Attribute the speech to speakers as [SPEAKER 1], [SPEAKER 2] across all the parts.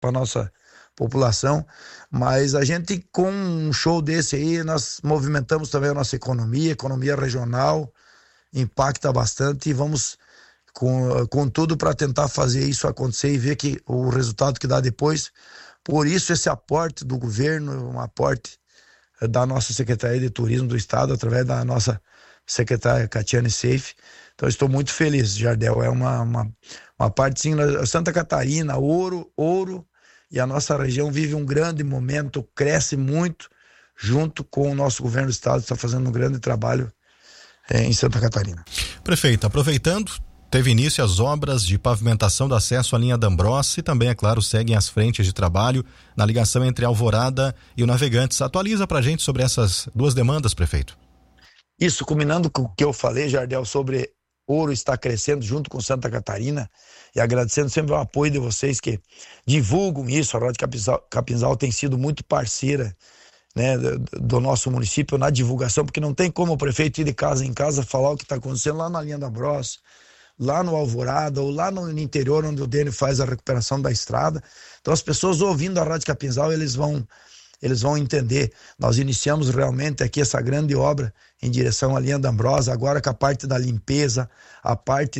[SPEAKER 1] para nossa população, mas a gente, com um show desse aí, nós movimentamos também a nossa economia regional, impacta bastante, e vamos com tudo para tentar fazer isso acontecer e ver que o resultado que dá depois. Por isso esse aporte do governo, um aporte da nossa Secretaria de Turismo do Estado, através da nossa secretária Catiane Seife. Então estou muito feliz, Jardel. É uma parte, sim, Santa Catarina, Ouro, e a nossa região vive um grande momento, cresce muito, junto com o nosso governo do Estado, está fazendo um grande trabalho em Santa Catarina.
[SPEAKER 2] Prefeito, aproveitando, teve início as obras de pavimentação do acesso à linha D'Ambros e também, é claro, seguem as frentes de trabalho na ligação entre Alvorada e o Navegantes. Atualiza pra gente sobre essas duas demandas, prefeito.
[SPEAKER 1] Isso, combinando com o que eu falei, Jardel, sobre Ouro está crescendo junto com Santa Catarina, e agradecendo sempre o apoio de vocês que divulgam isso. A Rádio Capinzal tem sido muito parceira, né, do nosso município na divulgação, porque não tem como o prefeito ir de casa em casa falar o que está acontecendo lá na linha D'Ambros, lá no Alvorada, ou lá no interior onde o DN faz a recuperação da estrada. Então as pessoas ouvindo a Rádio Capinzal, eles vão entender. Nós iniciamos realmente aqui essa grande obra em direção à linha D'Ambros, agora com a parte da limpeza, a parte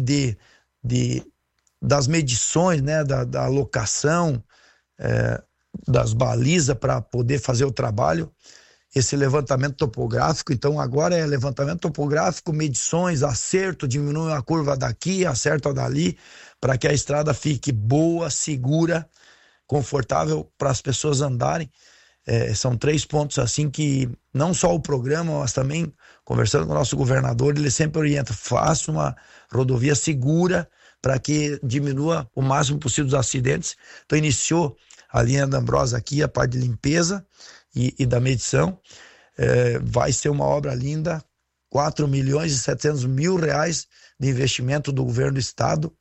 [SPEAKER 1] das medições, né, da locação, das balizas para poder fazer o trabalho, esse levantamento topográfico. Então agora é levantamento topográfico, medições, acerto, diminui a curva daqui, acerta dali, para que a estrada fique boa, segura, confortável para as pessoas andarem. São 3 pontos assim que não só o programa, mas também conversando com o nosso governador, ele sempre orienta: faça uma rodovia segura para que diminua o máximo possível os acidentes. Então iniciou a linha D'Ambros aqui, a parte de limpeza e da medição. Vai ser uma obra linda, 4.700.000 reais de investimento do governo do estado,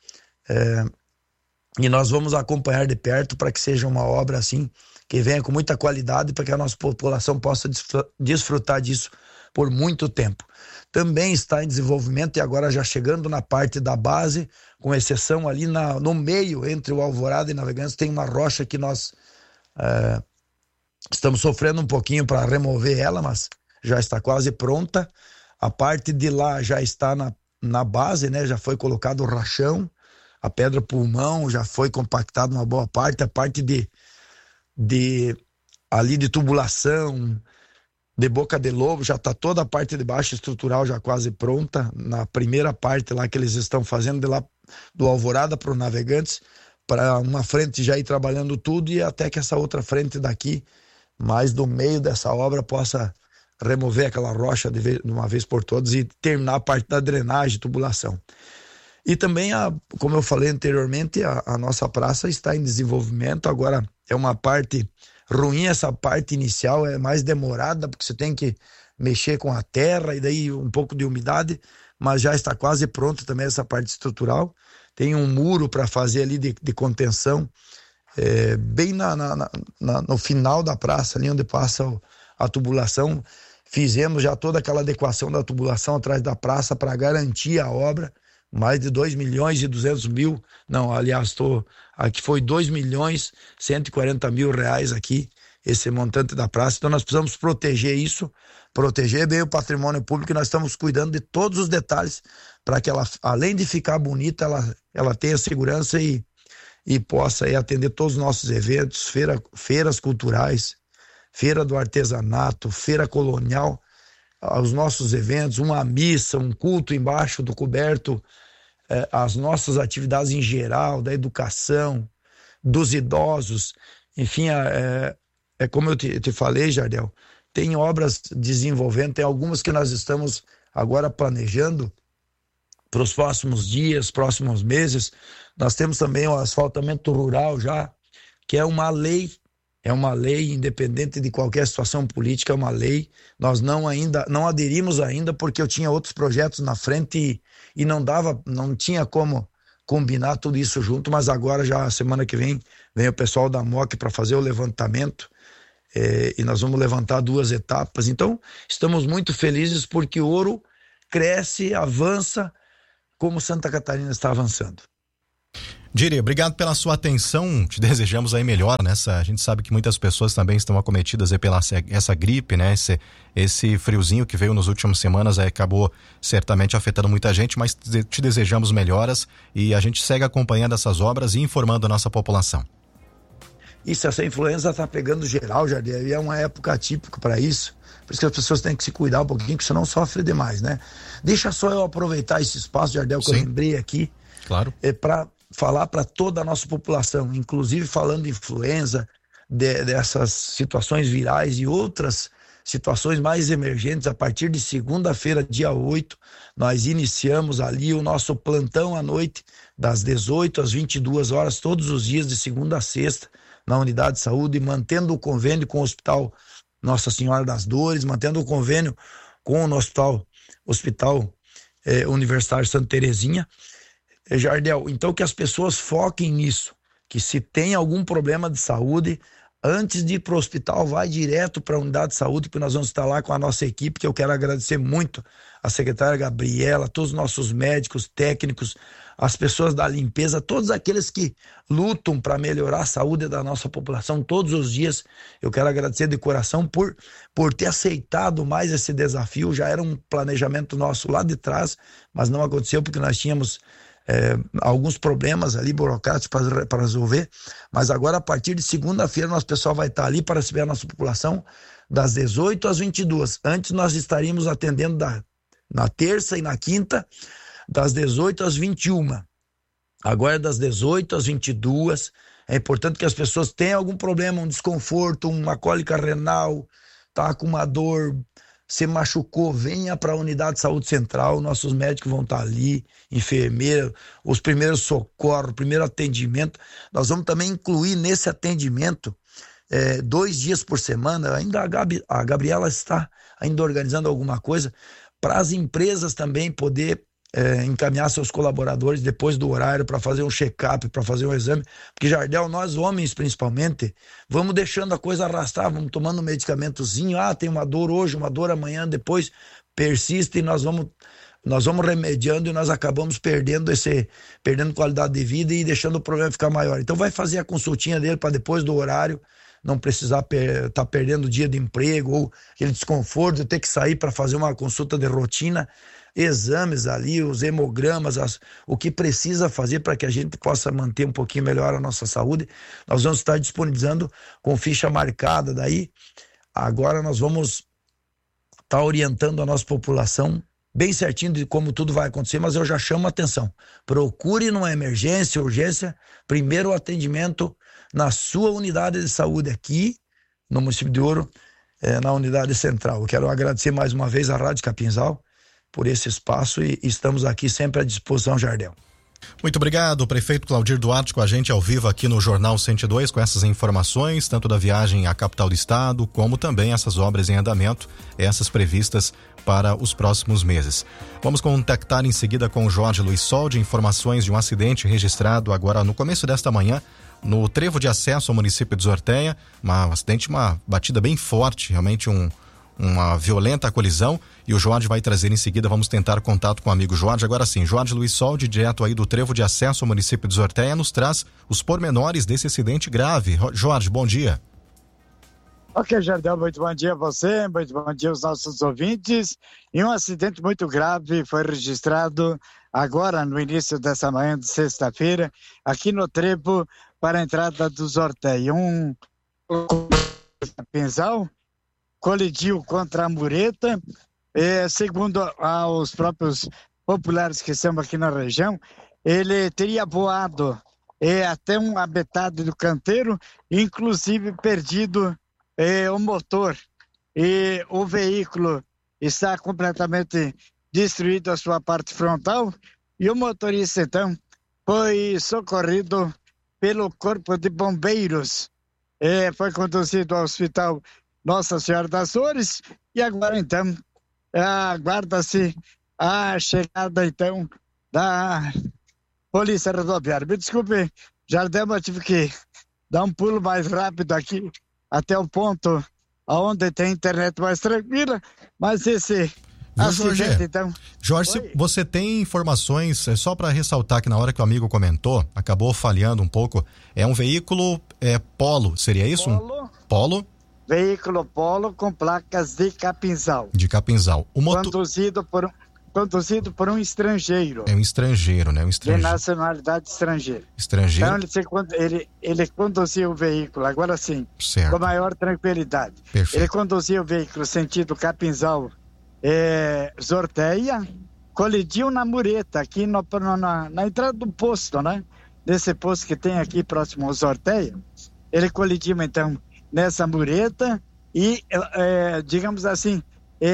[SPEAKER 1] e nós vamos acompanhar de perto para que seja uma obra assim que venha com muita qualidade, para que a nossa população possa desfrutar disso por muito tempo. Também está em desenvolvimento, e agora já chegando na parte da base, com exceção ali no meio, entre o Alvorada e Navegantes, tem uma rocha que nós estamos sofrendo um pouquinho para remover ela, mas já está quase pronta. A parte de lá já está na base, né? Já foi colocado o rachão, a pedra pulmão, já foi compactado uma boa parte. A parte ali de tubulação, de boca de lobo, já está toda a parte de baixo estrutural já quase pronta. Na primeira parte lá que eles estão fazendo, de lá do Alvorada para o Navegantes, para uma frente já ir trabalhando tudo, e até que essa outra frente daqui, mais do meio dessa obra, possa remover aquela rocha de uma vez por todas e terminar a parte da drenagem, tubulação. E também, como eu falei anteriormente, a nossa praça está em desenvolvimento. Agora é uma parte ruim, essa parte inicial é mais demorada, porque você tem que mexer com a terra e daí um pouco de umidade, mas já está quase pronto também essa parte estrutural. Tem um muro para fazer ali de contenção, bem no final da praça, ali onde passa a tubulação. Fizemos já toda aquela adequação da tubulação atrás da praça para garantir a obra. Mais de 2.200.000, não, aliás, aqui foi 2.140.000 reais aqui, esse montante da praça. Então nós precisamos proteger isso, proteger bem o patrimônio público, e nós estamos cuidando de todos os detalhes para que ela, além de ficar bonita, ela tenha segurança e possa aí atender todos os nossos eventos, feiras culturais, feira do artesanato, feira colonial, os nossos eventos, uma missa, um culto embaixo do coberto, as nossas atividades em geral, da educação, dos idosos, enfim, como eu te falei, Jardel, tem obras desenvolvendo, tem algumas que nós estamos agora planejando para os próximos dias, próximos meses. Nós temos também o asfaltamento rural já, que é uma lei independente de qualquer situação política, é uma lei. Nós não aderimos ainda, porque eu tinha outros projetos na frente e não tinha como combinar tudo isso junto, mas agora já semana que vem o pessoal da MOC para fazer o levantamento, e nós vamos levantar 2 etapas. Então estamos muito felizes porque Ouro cresce, avança como Santa Catarina está avançando.
[SPEAKER 2] Diri, obrigado pela sua atenção, te desejamos aí melhor nessa, a gente sabe que muitas pessoas também estão acometidas aí pela essa gripe, né, esse friozinho que veio nas últimas semanas aí acabou certamente afetando muita gente, mas te desejamos melhoras e a gente segue acompanhando essas obras e informando a nossa população.
[SPEAKER 1] Isso, essa influenza tá pegando geral, Jardel, e é uma época atípica para isso, por isso que as pessoas têm que se cuidar um pouquinho, que senão sofre demais, né? Deixa só eu aproveitar esse espaço, Jardel, que Sim. Eu lembrei aqui,
[SPEAKER 2] claro,
[SPEAKER 1] para falar para toda a nossa população, inclusive falando de influenza, dessas situações virais e outras situações mais emergentes. A partir de segunda-feira, dia 8, nós iniciamos ali o nosso plantão à noite, das 18 às 22 horas, todos os dias, de segunda a sexta, na unidade de saúde, mantendo o convênio com o Hospital Nossa Senhora das Dores, mantendo o convênio com o Hospital Universitário Santa Terezinha. Jardel, então que as pessoas foquem nisso, que se tem algum problema de saúde, antes de ir para o hospital, vai direto para a unidade de saúde, porque nós vamos estar lá com a nossa equipe, que eu quero agradecer muito a secretária Gabriela, todos os nossos médicos, técnicos, as pessoas da limpeza, todos aqueles que lutam para melhorar a saúde da nossa população todos os dias. Eu quero agradecer de coração por ter aceitado mais esse desafio. Já era um planejamento nosso lá de trás, mas não aconteceu porque nós tínhamos alguns problemas ali burocráticos para resolver, mas agora a partir de segunda-feira nosso pessoal vai estar ali para receber a nossa população das 18 às 22. Antes nós estaríamos atendendo na terça e na quinta das 18 às 21. Agora das 18 às 22. É importante que as pessoas tenham algum problema, um desconforto, uma cólica renal, tá com uma dor, se machucou, venha para a unidade de saúde central, nossos médicos vão estar ali, enfermeira, os primeiros socorros, o primeiro atendimento. Nós vamos também incluir nesse atendimento 2 dias por semana. Ainda a Gabriela está ainda organizando alguma coisa para as empresas também poder encaminhar seus colaboradores depois do horário para fazer um check-up, para fazer um exame, porque, Jardel, nós homens principalmente, vamos deixando a coisa arrastar, vamos tomando um medicamentozinho, tem uma dor hoje, uma dor amanhã, depois persiste e nós vamos remediando e nós acabamos perdendo qualidade de vida e deixando o problema ficar maior. Então vai fazer a consultinha dele para depois do horário, não precisar estar perdendo dia de emprego ou aquele desconforto de ter que sair para fazer uma consulta de rotina. Exames ali, os hemogramas, o que precisa fazer para que a gente possa manter um pouquinho melhor a nossa saúde. Nós vamos estar disponibilizando com ficha marcada. Daí, agora nós vamos estar orientando a nossa população bem certinho de como tudo vai acontecer, mas eu já chamo a atenção. Procure numa emergência, urgência, primeiro atendimento na sua unidade de saúde aqui no município de Ouro, na unidade central. Eu quero agradecer mais uma vez à Rádio Capinzal por esse espaço e estamos aqui sempre à disposição, Jardel.
[SPEAKER 2] Muito obrigado, prefeito Claudir Duarte, com a gente ao vivo aqui no Jornal 102, com essas informações, tanto da viagem à capital do estado, como também essas obras em andamento, essas previstas para os próximos meses. Vamos contactar em seguida com o Jorge Luiz Sol, de informações de um acidente registrado agora no começo desta manhã, no trevo de acesso ao município de Orteia, um acidente, uma batida bem forte, realmente uma violenta colisão, e o Jorge vai trazer em seguida. Vamos tentar contato com o amigo Jorge. Agora sim, Jorge Luiz Sol, direto aí do trevo de acesso ao município de Orteia, nos traz os pormenores desse acidente grave. Jorge, bom dia.
[SPEAKER 3] Ok, Jardel, muito bom dia a você, muito bom dia aos nossos ouvintes. E um acidente muito grave foi registrado agora no início dessa manhã de sexta-feira, aqui no trevo para a entrada dos Orteia. Um pensal colidiu contra a mureta, segundo os próprios populares que estão aqui na região, ele teria voado até uma metade do canteiro, inclusive perdido o motor, e o veículo está completamente destruído a sua parte frontal, e o motorista então foi socorrido pelo Corpo de Bombeiros, foi conduzido ao Hospital Nossa Senhora das Dores, e agora então aguarda-se a chegada então da Polícia Rodoviária. Me desculpe, Jardel, eu tive que dar um pulo mais rápido aqui até o ponto onde tem internet mais tranquila, mas esse
[SPEAKER 2] Viu, Jorge?
[SPEAKER 3] Então.
[SPEAKER 2] Jorge, você tem informações, só para ressaltar que na hora que o amigo comentou, acabou falhando um pouco, é um veículo Polo, seria isso? Polo?
[SPEAKER 3] Veículo Polo com placas de Capinzal.
[SPEAKER 2] De Capinzal. O
[SPEAKER 3] Conduzido por um estrangeiro.
[SPEAKER 2] É um estrangeiro, né?
[SPEAKER 3] De nacionalidade estrangeira.
[SPEAKER 2] Estrangeiro.
[SPEAKER 3] Então ele conduzia o veículo, agora sim,
[SPEAKER 2] certo,
[SPEAKER 3] com maior tranquilidade.
[SPEAKER 2] Perfeito.
[SPEAKER 3] Ele conduzia o veículo sentido Capinzal, Zorteia, colidiu na mureta, aqui na entrada do posto, né? Desse posto que tem aqui próximo ao Zorteia. Ele colidiu, então, nessa mureta e, digamos assim,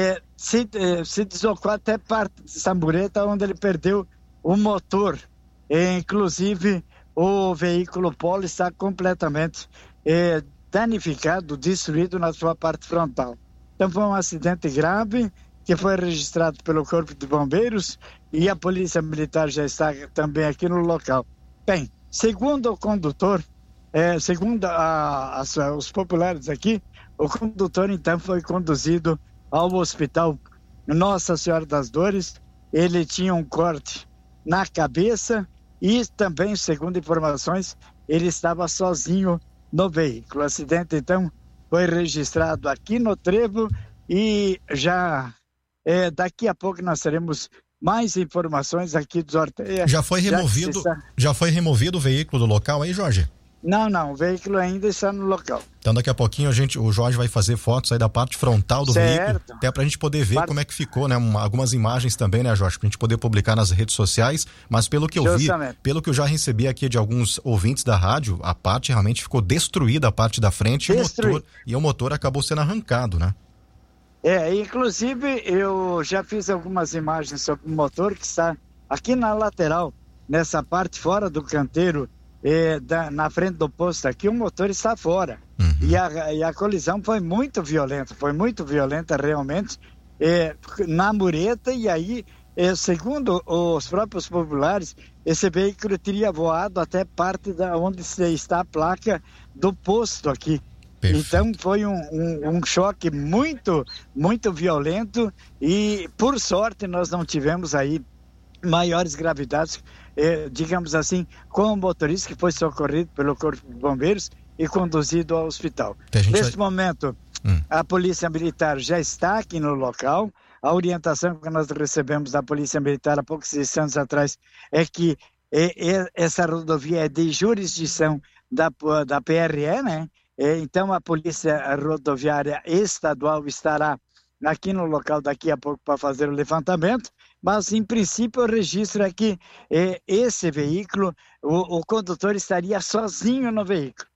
[SPEAKER 3] se deslocou até parte dessa mureta onde ele perdeu o motor. Inclusive, o veículo Polo está completamente danificado, destruído na sua parte frontal. Então foi um acidente grave que foi registrado pelo Corpo de Bombeiros e a Polícia Militar já está também aqui no local. Bem, segundo o condutor, segundo os populares aqui, o condutor então foi conduzido ao hospital Nossa Senhora das Dores. Ele tinha um corte na cabeça e também, segundo informações, ele estava sozinho no veículo. O acidente então foi registrado aqui no Trevo e já daqui a pouco nós teremos mais informações aqui do Zorteia.
[SPEAKER 2] Já foi removido o veículo do local aí, Jorge?
[SPEAKER 3] Não, o veículo ainda está no local.
[SPEAKER 2] Então daqui a pouquinho o Jorge vai fazer fotos aí da parte frontal do veículo, até pra gente poder ver como é que ficou, né? Algumas imagens também, né, Jorge, pra gente poder publicar nas redes sociais, mas pelo que eu vi, pelo que eu já recebi aqui de alguns ouvintes da rádio, a parte realmente ficou destruída, a parte da frente, e o motor acabou sendo arrancado, né?
[SPEAKER 3] Inclusive eu já fiz algumas imagens sobre o motor que está aqui na lateral, nessa parte fora do canteiro, na frente do posto aqui, o motor está fora. Uhum. E a colisão foi muito violenta realmente, na mureta, e aí, segundo os próprios populares, esse veículo teria voado até parte onde está a placa do posto aqui. Perfeito. Então foi um choque muito, muito violento e, por sorte, nós não tivemos aí maiores gravidades, digamos assim, com o motorista que foi socorrido pelo Corpo de Bombeiros e conduzido ao hospital. Neste momento, a Polícia Militar já está aqui no local. A orientação que nós recebemos da Polícia Militar há poucos instantes atrás é que essa rodovia é de jurisdição da PRE, né? Então a Polícia Rodoviária Estadual estará aqui no local daqui a pouco para fazer o levantamento, mas em princípio o registro é que esse veículo, o condutor estaria sozinho no veículo.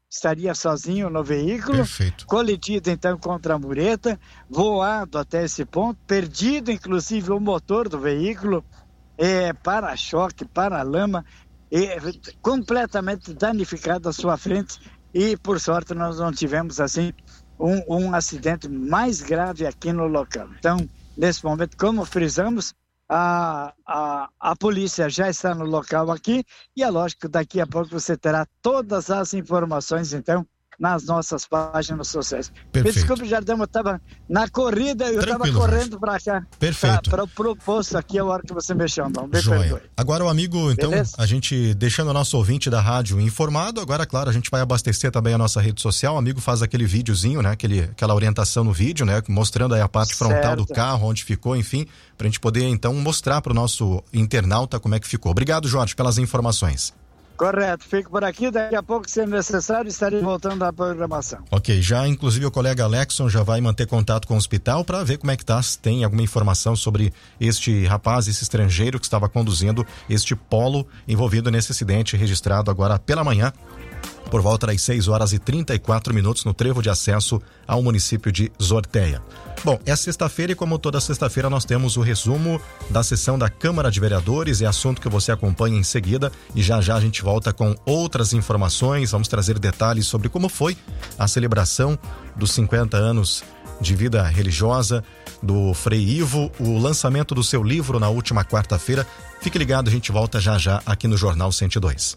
[SPEAKER 2] Perfeito.
[SPEAKER 3] Colidido então contra a mureta, voado até esse ponto, perdido inclusive o motor do veículo, para-choque, para-lama, completamente danificado a sua frente, e por sorte nós não tivemos assim um acidente mais grave aqui no local. Então, nesse momento, como frisamos, a polícia já está no local aqui e é lógico que daqui a pouco você terá todas as informações, então, nas nossas páginas sociais.
[SPEAKER 2] Perfeito.
[SPEAKER 3] Me desculpe, Jardão, eu estava na corrida, eu estava correndo para cá.
[SPEAKER 2] Perfeito.
[SPEAKER 3] Para o proposto aqui, a hora que você mexeu, não. Me perdoe.
[SPEAKER 2] Agora o amigo, então, beleza? A gente deixando o nosso ouvinte da rádio informado, agora, claro, a gente vai abastecer também a nossa rede social, o amigo faz aquele videozinho, né, aquela orientação no vídeo, né, mostrando aí a parte frontal do carro, onde ficou, enfim, pra gente poder, então, mostrar pro nosso internauta como é que ficou. Obrigado, Jorge, pelas informações.
[SPEAKER 3] Correto, fico por aqui, daqui a pouco, se necessário, estarei voltando à programação.
[SPEAKER 2] Ok, já inclusive o colega Alexson já vai manter contato com o hospital para ver como é que tá, se tem alguma informação sobre este rapaz, esse estrangeiro que estava conduzindo este Polo envolvido nesse acidente registrado agora pela manhã, por volta das 6h34 no trevo de acesso ao município de Zorteia. Bom, é sexta-feira e como toda sexta-feira nós temos o resumo da sessão da Câmara de Vereadores, é assunto que você acompanha em seguida e já a gente volta com outras informações, vamos trazer detalhes sobre como foi a celebração dos 50 anos de vida religiosa do Frei Ivo, o lançamento do seu livro na última quarta-feira. Fique ligado, a gente volta já aqui no Jornal 102.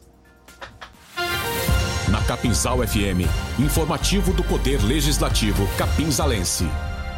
[SPEAKER 4] Na Capinzal FM, informativo do Poder Legislativo capinzalense.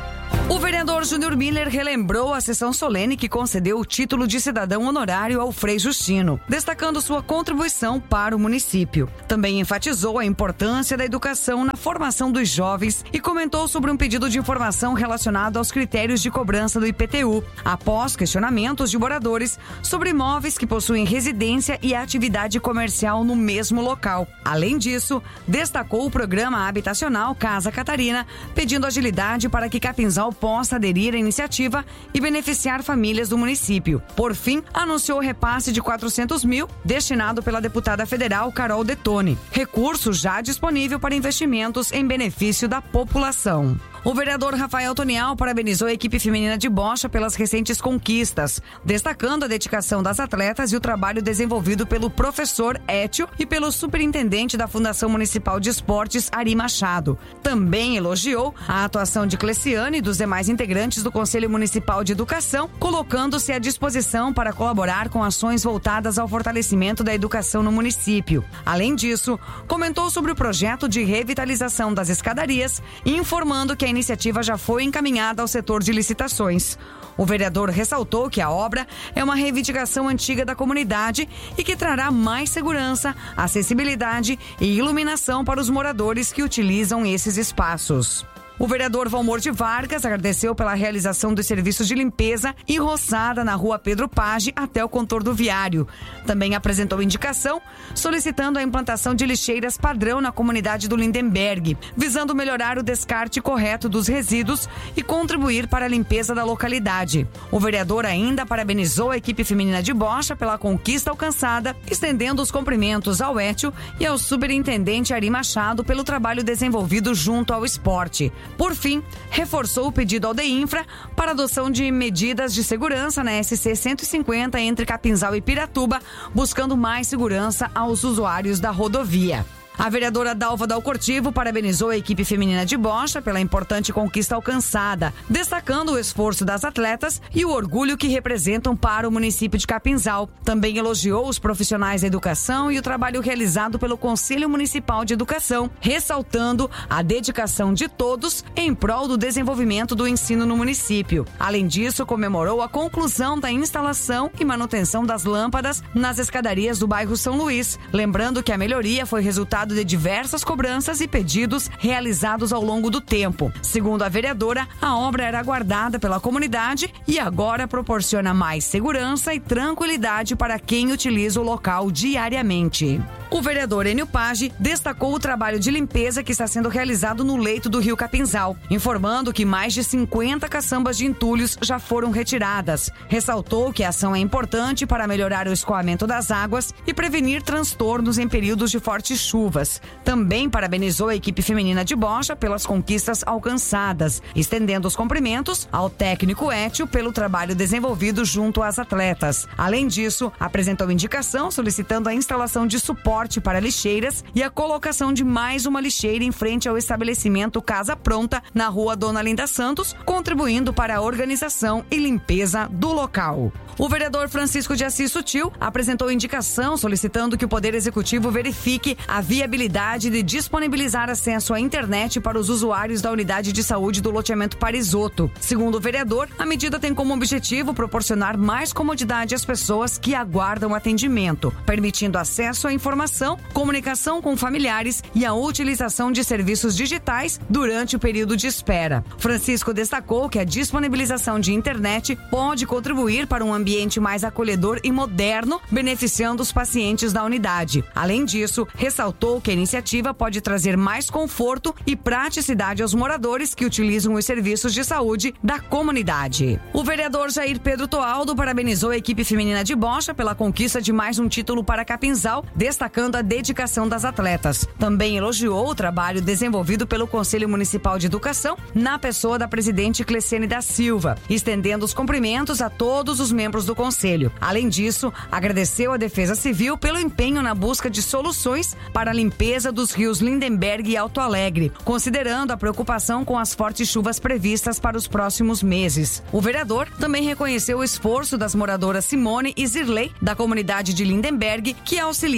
[SPEAKER 4] O vereador Júnior Miller relembrou a sessão solene que concedeu o título de cidadão honorário ao Frei Justino, destacando sua contribuição para o município. Também enfatizou a importância da educação na formação dos jovens e comentou sobre um pedido de informação relacionado aos critérios de cobrança do IPTU, após questionamentos de moradores sobre imóveis que possuem residência e atividade comercial no mesmo local. Além disso, destacou o programa habitacional Casa Catarina, pedindo agilidade para que Capinzal possa aderir à iniciativa e beneficiar famílias do município. Por fim, anunciou o repasse de 400 mil destinado pela deputada federal Carol Detone, recurso já disponível para investimentos em benefício da população. O vereador Rafael Tonial parabenizou a equipe feminina de bocha pelas recentes conquistas, destacando a dedicação das atletas e o trabalho desenvolvido pelo professor Étio e pelo superintendente da Fundação Municipal de Esportes, Ari Machado. Também elogiou a atuação de Cleciane e dos demais integrantes do Conselho Municipal de Educação, colocando-se à disposição para colaborar com ações voltadas ao fortalecimento da educação no município. Além disso, comentou sobre o projeto de revitalização das escadarias, informando que a iniciativa já foi encaminhada ao setor de licitações. O vereador ressaltou que a obra é uma reivindicação antiga da comunidade e que trará mais segurança, acessibilidade e iluminação para os moradores que utilizam esses espaços. O vereador Valmor de Vargas agradeceu pela realização dos serviços de limpeza e roçada na rua Pedro Page até o contorno viário. Também apresentou indicação solicitando a implantação de lixeiras padrão na comunidade do Lindenberg, visando melhorar o descarte correto dos resíduos e contribuir para a limpeza da localidade. O vereador ainda parabenizou a equipe feminina de bocha pela conquista alcançada, estendendo os cumprimentos ao Étio e ao superintendente Ari Machado pelo trabalho desenvolvido junto ao esporte. Por fim, reforçou o pedido ao DEINFRA para adoção de medidas de segurança na SC 150 entre Capinzal e Piratuba, buscando mais segurança aos usuários da rodovia. A vereadora Dalva Dalcortivo parabenizou a equipe feminina de bocha pela importante conquista alcançada, destacando o esforço das atletas e o orgulho que representam para o município de Capinzal. Também elogiou os profissionais da educação e o trabalho realizado pelo Conselho Municipal de Educação, ressaltando a dedicação de todos em prol do desenvolvimento do ensino no município. Além disso, comemorou a conclusão da instalação e manutenção das lâmpadas nas escadarias do bairro São Luís, lembrando que a melhoria foi resultado de diversas cobranças e pedidos realizados ao longo do tempo. Segundo a vereadora, a obra era aguardada pela comunidade e agora proporciona mais segurança e tranquilidade para quem utiliza o local diariamente. O vereador Enio Page destacou o trabalho de limpeza que está sendo realizado no leito do rio Capinzal, informando que mais de 50 caçambas de entulhos já foram retiradas. Ressaltou que a ação é importante para melhorar o escoamento das águas e prevenir transtornos em períodos de fortes chuvas. Também parabenizou a equipe feminina de bocha pelas conquistas alcançadas, estendendo os cumprimentos ao técnico Étio pelo trabalho desenvolvido junto às atletas. Além disso, apresentou indicação solicitando a instalação de suporte para lixeiras e a colocação de mais uma lixeira em frente ao estabelecimento Casa Pronta, na rua Dona Linda Santos, contribuindo para a organização e limpeza do local. O vereador Francisco de Assis Sutil apresentou indicação solicitando que o Poder Executivo verifique a viabilidade de disponibilizar acesso à internet para os usuários da unidade de saúde do loteamento Parisotto. Segundo o vereador, a medida tem como objetivo proporcionar mais comodidade às pessoas que aguardam atendimento, permitindo acesso à informação, comunicação com familiares e a utilização de serviços digitais durante o período de espera. Francisco destacou que a disponibilização de internet pode contribuir para um ambiente mais acolhedor e moderno, beneficiando os pacientes da unidade. Além disso, ressaltou que a iniciativa pode trazer mais conforto e praticidade aos moradores que utilizam os serviços de saúde da comunidade. O vereador Jair Pedro Toaldo parabenizou a equipe feminina de bocha pela conquista de mais um título para Capinzal, destacando a dedicação das atletas. Também elogiou o trabalho desenvolvido pelo Conselho Municipal de Educação, na pessoa da presidente Cleciane da Silva, estendendo os cumprimentos a todos os membros do Conselho. Além disso, agradeceu à Defesa Civil pelo empenho na busca de soluções para a limpeza dos rios Lindenberg e Alto Alegre, considerando a preocupação com as fortes chuvas previstas para os próximos meses. O vereador também reconheceu o esforço das moradoras Simone e Zirley, da comunidade de Lindenberg, que auxiliaram na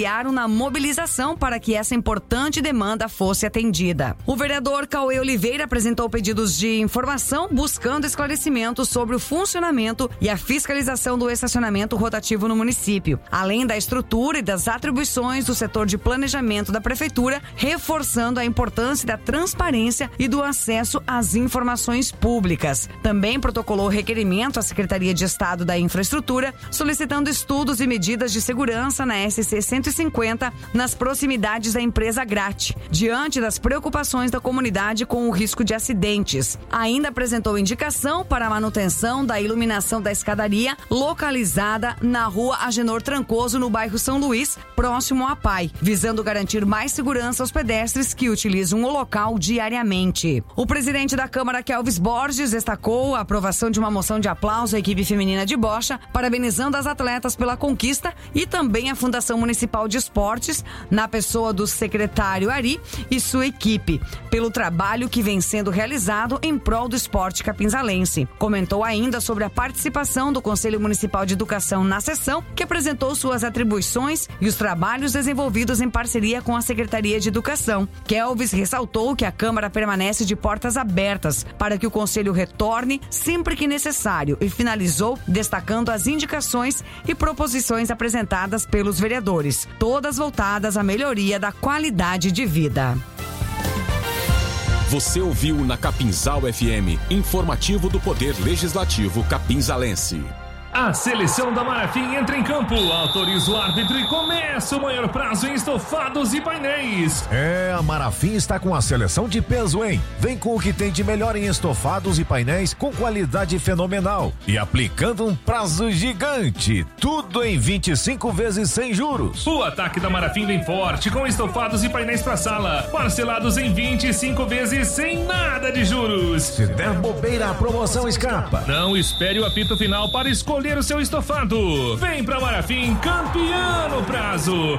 [SPEAKER 4] mobilização para que essa importante demanda fosse atendida. O vereador Cauê Oliveira apresentou pedidos de informação buscando esclarecimentos sobre o funcionamento e a fiscalização do estacionamento rotativo no município, além da estrutura e das atribuições do setor de planejamento da prefeitura, reforçando a importância da transparência e do acesso às informações públicas. Também protocolou requerimento à Secretaria de Estado da Infraestrutura, solicitando estudos e medidas de segurança na SC 150 nas proximidades da empresa Grate, diante das preocupações da comunidade com o risco de acidentes. Ainda apresentou indicação para a manutenção da iluminação da escadaria localizada na rua Agenor Trancoso, no bairro São Luís, próximo à PAI, visando garantir mais segurança aos pedestres que utilizam o local diariamente. O presidente da Câmara, Kelvis Borges, destacou a aprovação de uma moção de aplauso à equipe feminina de bocha, parabenizando as atletas pela conquista e também a Fundação Municipal de Esportes, na pessoa do secretário Ari e sua equipe, pelo trabalho que vem sendo realizado em prol do esporte capinzalense. Comentou ainda sobre a participação do Conselho Municipal de Educação na sessão, que apresentou suas atribuições e os trabalhos desenvolvidos em parceria com a Secretaria de Educação. Kelvis ressaltou que a Câmara permanece de portas abertas para que o Conselho retorne sempre que necessário e finalizou destacando as indicações e proposições apresentadas pelos vereadores, todas voltadas à melhoria da qualidade de vida.
[SPEAKER 5] Você ouviu na Capinzal FM, informativo do Poder Legislativo Capinzalense.
[SPEAKER 6] A seleção da Marafim entra em campo, autoriza o árbitro e começa o maior prazo em estofados e painéis.
[SPEAKER 7] A Marafim está com a seleção de peso, hein? Vem com o que tem de melhor em estofados e painéis com qualidade fenomenal e aplicando um prazo gigante, tudo em 25 vezes sem juros.
[SPEAKER 6] O ataque da Marafim vem forte com estofados e painéis para sala, parcelados em 25 vezes sem nada de juros.
[SPEAKER 7] Se der bobeira, a promoção escapa.
[SPEAKER 6] Não espere o apito final para escolher o seu estofado. Vem pra Marafim, campeão no prazo.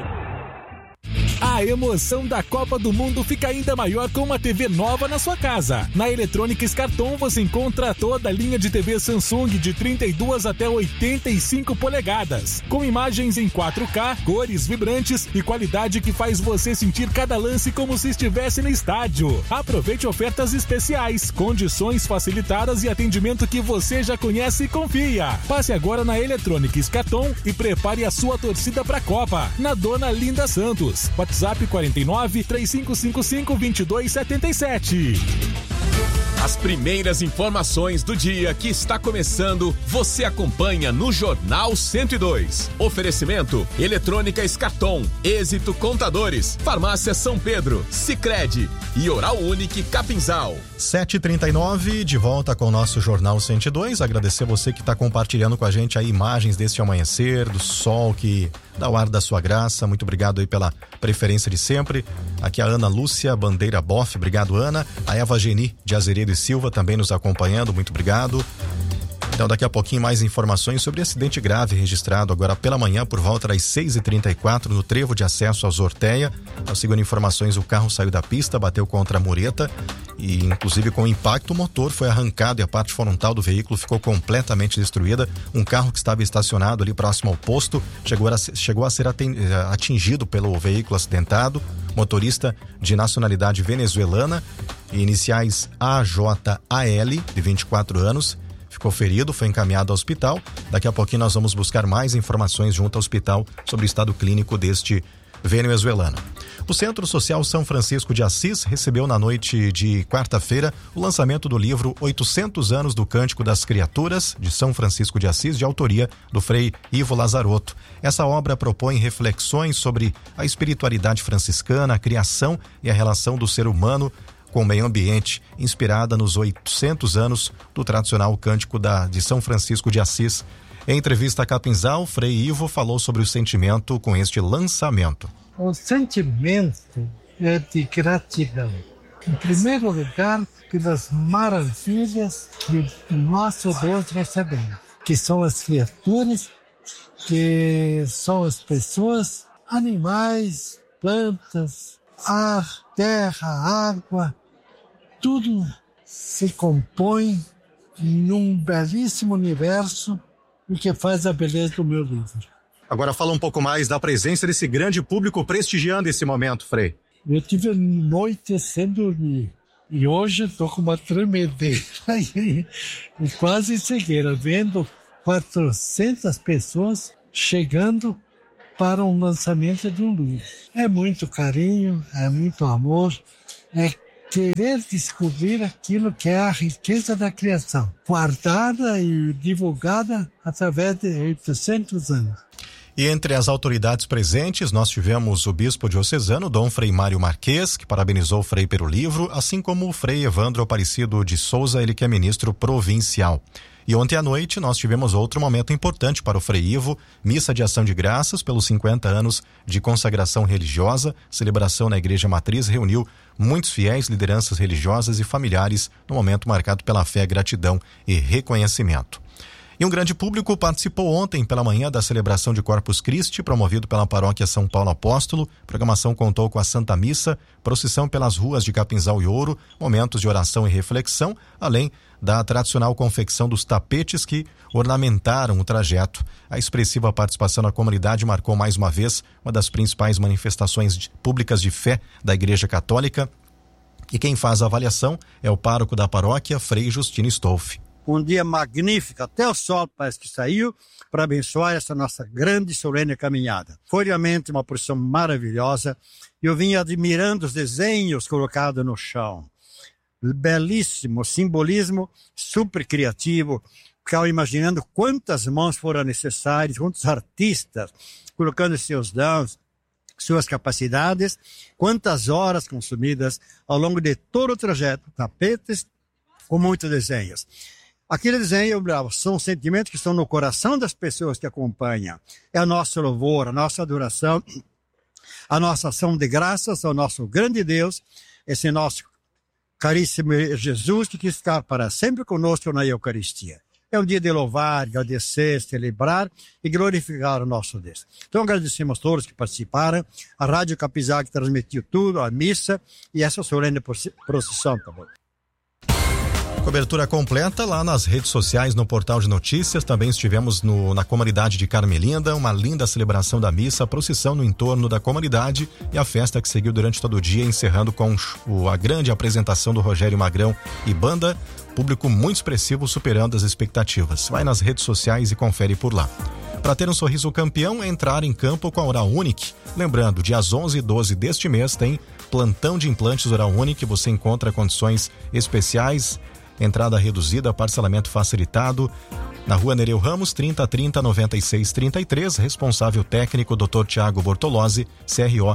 [SPEAKER 8] A emoção da Copa do Mundo fica ainda maior com uma TV nova na sua casa. Na Eletrônicas Carton você encontra toda a linha de TV Samsung de 32 até 85 polegadas, com imagens em 4K, cores vibrantes e qualidade que faz você sentir cada lance como se estivesse no estádio. Aproveite ofertas especiais, condições facilitadas e atendimento que você já conhece e confia. Passe agora na Eletrônicas Carton e prepare a sua torcida para a Copa, na Dona Linda Santos. WhatsApp 49 3555 2277.
[SPEAKER 5] As primeiras informações do dia que está começando, você acompanha no Jornal 102. Oferecimento: Eletrônicas Carton, Êxito Contadores, Farmácia São Pedro, Sicredi e Oral Unique Capinzal.
[SPEAKER 2] 7h39, de volta com o nosso Jornal 102. Agradecer você que está compartilhando com a gente aí imagens deste amanhecer, do sol que dá o ar da sua graça. Muito obrigado aí pela preferência de sempre. Aqui a Ana Lúcia Bandeira Boff, obrigado Ana. A Eva Geni de Azeredo e Silva também nos acompanhando, muito obrigado. Então daqui a pouquinho mais informações sobre acidente grave registrado agora pela manhã por volta das 6h34 no trevo de acesso ao Zorteia. Segundo informações, o carro saiu da pista, bateu contra a mureta e inclusive com o impacto o motor foi arrancado e a parte frontal do veículo ficou completamente destruída. Um carro que estava estacionado ali próximo ao posto chegou a ser atingido pelo veículo acidentado. Motorista de nacionalidade venezuelana, iniciais AJAL, de 24 anos, ficou ferido, foi encaminhado ao hospital. Daqui a pouquinho nós vamos buscar mais informações junto ao hospital sobre o estado clínico deste venezuelano. O Centro Social São Francisco de Assis recebeu na noite de quarta-feira o lançamento do livro 800 anos do Cântico das Criaturas, de São Francisco de Assis, de autoria do Frei Ivo Lazarotto. Essa obra propõe reflexões sobre a espiritualidade franciscana, a criação e a relação do ser humano com o meio ambiente, inspirada nos 800 anos do tradicional cântico de São Francisco de Assis. Em entrevista a Capinzal, Frei Ivo falou sobre o sentimento com este lançamento.
[SPEAKER 9] O sentimento é de gratidão. Em primeiro lugar, pelas maravilhas que nosso Deus recebeu, que são as criaturas, que são as pessoas, animais, plantas, ar, terra, água, tudo se compõe num belíssimo universo, o que faz a beleza do meu livro.
[SPEAKER 2] Agora fala um pouco mais da presença desse grande público prestigiando esse momento, Frei.
[SPEAKER 9] Eu tive noites sem dormir. E hoje estou com uma tremedeira e quase cegueira, vendo 400 pessoas chegando para um lançamento de um livro. É muito carinho, é muito amor, é querer descobrir aquilo que é a riqueza da criação, guardada e divulgada através de 800 anos.
[SPEAKER 2] E entre as autoridades presentes, nós tivemos o bispo diocesano, Dom Frei Mário Marques, que parabenizou o Frei pelo livro, assim como o Frei Evandro Aparecido de Souza, ele que é ministro provincial. E ontem à noite nós tivemos outro momento importante para o Frei Ivo, missa de ação de graças pelos 50 anos de consagração religiosa. Celebração na Igreja Matriz reuniu muitos fiéis, lideranças religiosas e familiares no momento marcado pela fé, gratidão e reconhecimento. E um grande público participou ontem pela manhã da celebração de Corpus Christi, promovido pela Paróquia São Paulo Apóstolo. A programação contou com a Santa Missa, procissão pelas ruas de Capinzal e Ouro, momentos de oração e reflexão, além da tradicional confecção dos tapetes que ornamentaram o trajeto. A expressiva participação da comunidade marcou mais uma vez uma das principais manifestações públicas de fé da Igreja Católica. E quem faz a avaliação é o pároco da paróquia, Frei Justino Stolfi.
[SPEAKER 10] Um dia magnífico, até o sol parece que saiu para abençoar essa nossa grande e solene caminhada. Foi realmente uma procissão maravilhosa. Eu vim admirando os desenhos colocados no chão. Belíssimo, simbolismo super criativo. Ficava imaginando quantas mãos foram necessárias, quantos artistas colocando seus dons, suas capacidades, quantas horas consumidas ao longo de todo o trajeto, tapetes com muitos desenhos. Aquele desenho, são sentimentos que estão no coração das pessoas que acompanham. É o nosso louvor, a nossa adoração, a nossa ação de graças ao nosso grande Deus, esse nosso caríssimo Jesus que quis ficar para sempre conosco na Eucaristia. É um dia de louvar, agradecer, celebrar e glorificar o nosso Deus. Então agradecemos a todos que participaram, a Rádio Capinzal que transmitiu tudo, a missa e essa solene procissão também.
[SPEAKER 2] Cobertura completa lá nas redes sociais, no portal de notícias. Também estivemos na comunidade de Carmelinda, uma linda celebração da missa, a procissão no entorno da comunidade e a festa que seguiu durante todo o dia, encerrando com a grande apresentação do Rogério Magrão e banda, público muito expressivo, superando as expectativas. Vai nas redes sociais e confere por lá. Para ter um sorriso campeão, é entrar em campo com a Oral Unique. Lembrando, dias 11 e 12 deste mês tem plantão de implantes Oral Unique, você encontra condições especiais, entrada reduzida, parcelamento facilitado, na Rua Nereu Ramos, 3030-9633, responsável técnico Dr. Tiago Bortolozzi, CRO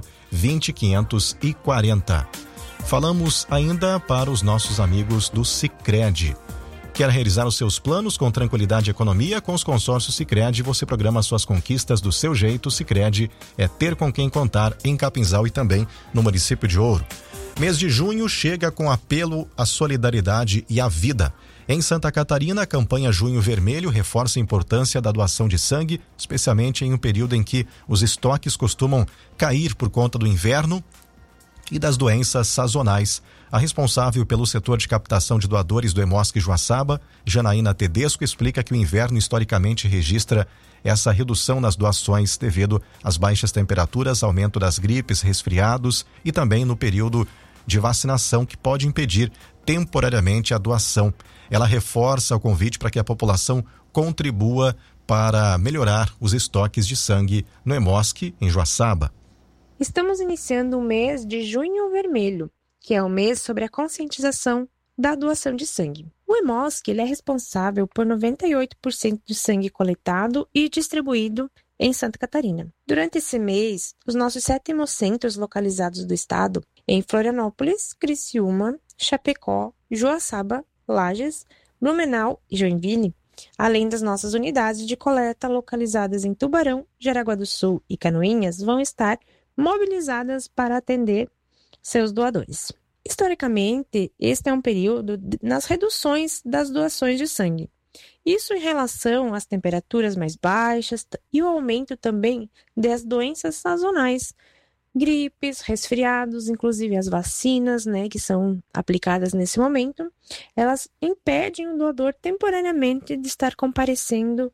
[SPEAKER 2] 20540. Falamos ainda para os nossos amigos do Sicredi. Quer realizar os seus planos com tranquilidade e economia? Com os consórcios Sicredi, você programa suas conquistas do seu jeito. Sicredi é ter com quem contar em Capinzal e também no município de Ouro. Mês de junho chega com apelo à solidariedade e à vida. Em Santa Catarina, a campanha Junho Vermelho reforça a importância da doação de sangue, especialmente em um período em que os estoques costumam cair por conta do inverno e das doenças sazonais. A responsável pelo setor de captação de doadores do Hemosc Joaçaba, Janaína Tedesco, explica que o inverno historicamente registra essa redução nas doações devido às baixas temperaturas, aumento das gripes, resfriados e também no período de vacinação que pode impedir temporariamente a doação. Ela reforça o convite para que a população contribua para melhorar os estoques de sangue no Hemosc, em Joaçaba.
[SPEAKER 11] Estamos iniciando o mês de Junho Vermelho, que é o mês sobre a conscientização da doação de sangue. O Hemosc é responsável por 98% do sangue coletado e distribuído em Santa Catarina. Durante esse mês, os nossos 7 hemocentros localizados do estado, em Florianópolis, Criciúma, Chapecó, Joaçaba, Lages, Blumenau e Joinville, além das nossas unidades de coleta localizadas em Tubarão, Jaraguá do Sul e Canoinhas, vão estar mobilizadas para atender seus doadores. Historicamente, este é um período nas reduções das doações de sangue. Isso em relação às temperaturas mais baixas e o aumento também das doenças sazonais, gripes, resfriados, inclusive as vacinas, que são aplicadas nesse momento, elas impedem o doador temporariamente de estar comparecendo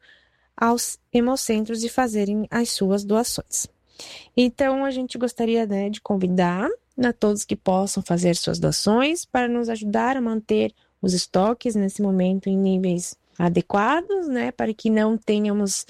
[SPEAKER 11] aos hemocentros e fazerem as suas doações. Então, a gente gostaria, né, de convidar a todos que possam fazer suas doações para nos ajudar a manter os estoques nesse momento em níveis adequados, né, para que não tenhamos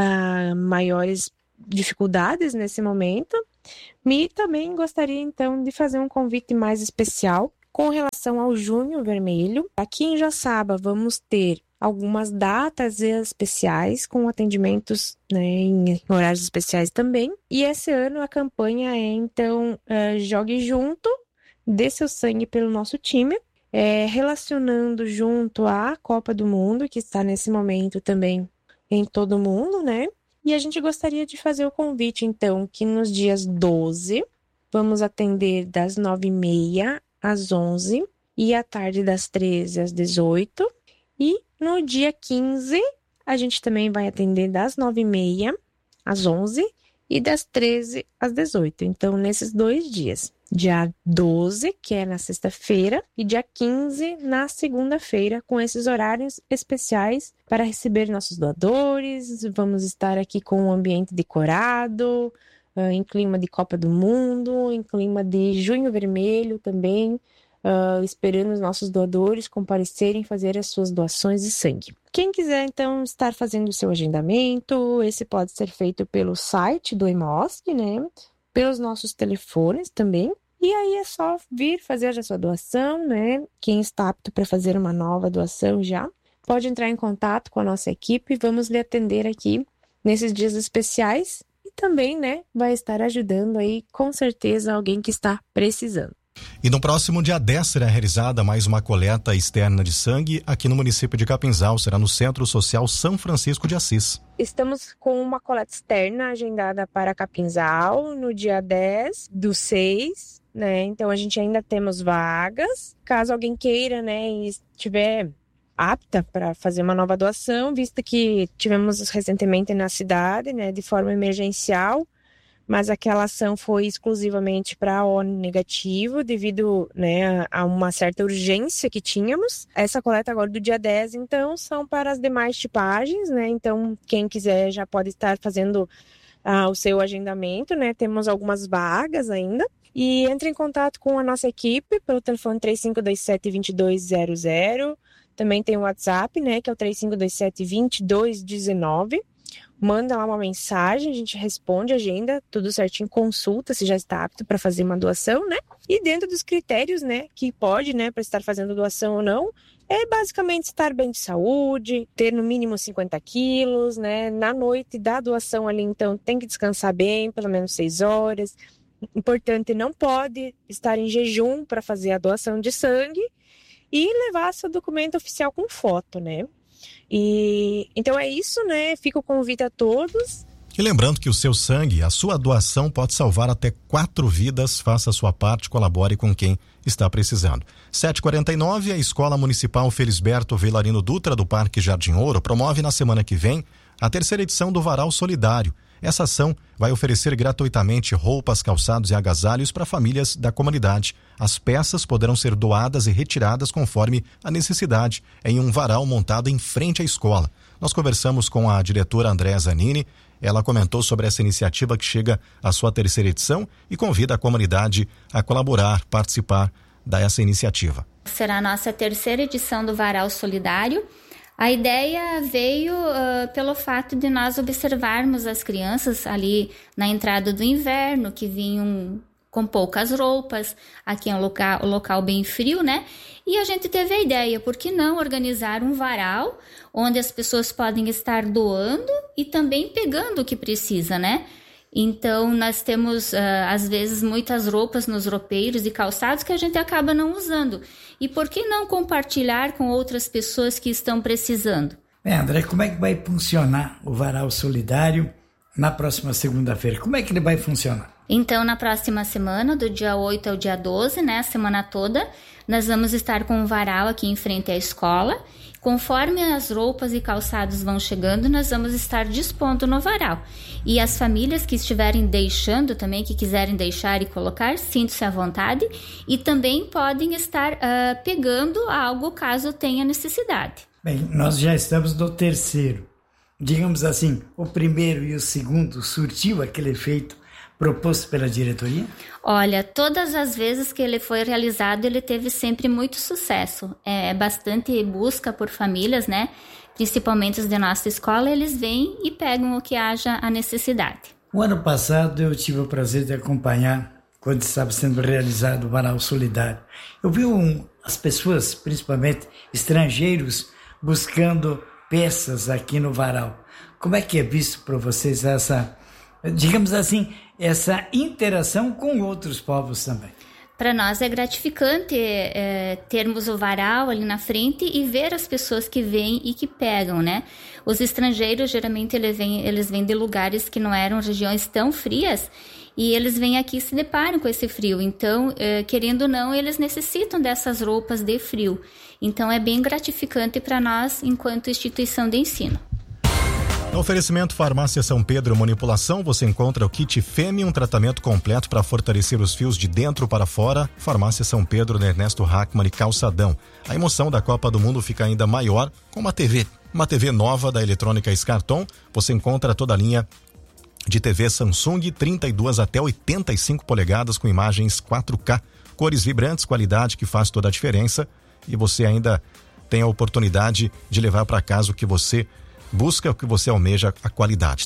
[SPEAKER 11] maiores dificuldades nesse momento. E também gostaria, então, de fazer um convite mais especial com relação ao Junho Vermelho. Aqui em Joaçaba vamos ter algumas datas especiais com atendimentos, né, em horários especiais também. E esse ano a campanha é, então, Jogue Junto, dê seu sangue pelo nosso time, relacionando junto à Copa do Mundo, que está nesse momento também em todo o mundo, né? E a gente gostaria de fazer o convite, então, que nos dias 12 vamos atender das 9h30 às 11h e à tarde das 13h às 18h. E no dia 15, a gente também vai atender das 9h30 às 11h e das 13h às 18h. Então, nesses 2 dias, dia 12, que é na sexta-feira, e dia 15, na segunda-feira, com esses horários especiais para receber nossos doadores. Vamos estar aqui com um ambiente decorado, em clima de Copa do Mundo, em clima de Junho Vermelho também, esperando os nossos doadores comparecerem fazer as suas doações de sangue. Quem quiser, então, estar fazendo o seu agendamento, esse pode ser feito pelo site do EMOSC, né? Pelos nossos telefones também. E aí é só vir fazer a sua doação, né? Quem está apto para fazer uma nova doação já pode entrar em contato com a nossa equipe. Vamos lhe atender aqui nesses dias especiais e também, né, vai estar ajudando aí com certeza alguém que está precisando.
[SPEAKER 2] E no próximo dia 10 será realizada mais uma coleta externa de sangue aqui no município de Capinzal, será no Centro Social São Francisco de Assis.
[SPEAKER 11] Estamos com uma coleta externa agendada para Capinzal no dia 10/6, né? Então a gente ainda temos vagas. Caso alguém queira, né, e estiver apta para fazer uma nova doação, visto que tivemos recentemente na cidade, né, de forma emergencial, mas aquela ação foi exclusivamente para O negativo, devido, né, a uma certa urgência que tínhamos. Essa coleta agora do dia 10, então, são para as demais tipagens, né? Então, quem quiser já pode estar fazendo o seu agendamento, né? Temos algumas vagas ainda. E entre em contato com a nossa equipe pelo telefone 3527-2200. Também tem o WhatsApp, né, que é o 3527-2219. Manda lá uma mensagem, a gente responde, agenda, tudo certinho, consulta se já está apto para fazer uma doação, né? E dentro dos critérios, né, que pode, né, para estar fazendo doação ou não, é basicamente estar bem de saúde, ter no mínimo 50 quilos, né? Na noite da doação ali, então, tem que descansar bem, pelo menos 6 horas. Importante, não pode estar em jejum para fazer a doação de sangue e levar seu documento oficial com foto, né? E então é isso, né? Fica o convite a todos.
[SPEAKER 2] E lembrando que o seu sangue, a sua doação pode salvar até 4 vidas. Faça a sua parte, colabore com quem está precisando. 7h49, a Escola Municipal Felisberto Vilarino Dutra do Parque Jardim Ouro promove na semana que vem a 3ª edição do Varal Solidário. Essa ação vai oferecer gratuitamente roupas, calçados e agasalhos para famílias da comunidade. As peças poderão ser doadas e retiradas conforme a necessidade em um varal montado em frente à escola. Nós conversamos com a diretora Andréa Zanini. Ela comentou sobre essa iniciativa que chega à sua 3ª edição e convida a comunidade a colaborar, participar dessa iniciativa.
[SPEAKER 12] Será a nossa 3ª edição do Varal Solidário. A ideia veio pelo fato de nós observarmos as crianças ali na entrada do inverno, que vinham com poucas roupas, aqui é um local bem frio, né? E a gente teve a ideia, por que não organizar um varal onde as pessoas podem estar doando e também pegando o que precisa, né? Então, nós temos, às vezes, muitas roupas nos roupeiros e calçados que a gente acaba não usando. E por que não compartilhar com outras pessoas que estão precisando?
[SPEAKER 13] André, como é que vai funcionar o Varal Solidário na próxima segunda-feira? Como é que ele vai funcionar?
[SPEAKER 12] Então, na próxima semana, do dia 8 ao dia 12, né, a semana toda, nós vamos estar com um varal aqui em frente à escola. Conforme as roupas e calçados vão chegando, nós vamos estar dispondo no varal. E as famílias que estiverem deixando também, que quiserem deixar e colocar, sintam-se à vontade. E também podem estar pegando algo caso tenha necessidade.
[SPEAKER 13] Bem, nós já estamos no 3º. digamos assim, o primeiro e o segundo surtiu aquele efeito proposto pela diretoria?
[SPEAKER 12] Olha, todas as vezes que ele foi realizado, ele teve sempre muito sucesso. Bastante busca por famílias, né? Principalmente os de nossa escola, eles vêm e pegam o que haja a necessidade.
[SPEAKER 13] O ano passado eu tive o prazer de acompanhar quando estava sendo realizado o Varal Solidário. Eu vi as pessoas, principalmente estrangeiros, buscando peças aqui no Varal. Como é que é visto para vocês essa, digamos assim, essa interação com outros povos também?
[SPEAKER 12] Para nós é gratificante termos o varal ali na frente e ver as pessoas que vêm e que pegam, né? Os estrangeiros, geralmente, eles vêm de lugares que não eram regiões tão frias e eles vêm aqui e se deparam com esse frio. Então, querendo ou não, eles necessitam dessas roupas de frio. Então, é bem gratificante para nós enquanto instituição de ensino.
[SPEAKER 2] No oferecimento Farmácia São Pedro Manipulação, você encontra o kit Fêmea, um tratamento completo para fortalecer os fios de dentro para fora. Farmácia São Pedro, Ernesto Hackman e Calçadão. A emoção da Copa do Mundo fica ainda maior com uma TV. Uma TV nova da Eletrônica Scarton. Você encontra toda a linha de TV Samsung, 32 até 85 polegadas com imagens 4K. Cores vibrantes, qualidade que faz toda a diferença. E você ainda tem a oportunidade de levar para casa o que você busca, o que você almeja, a qualidade.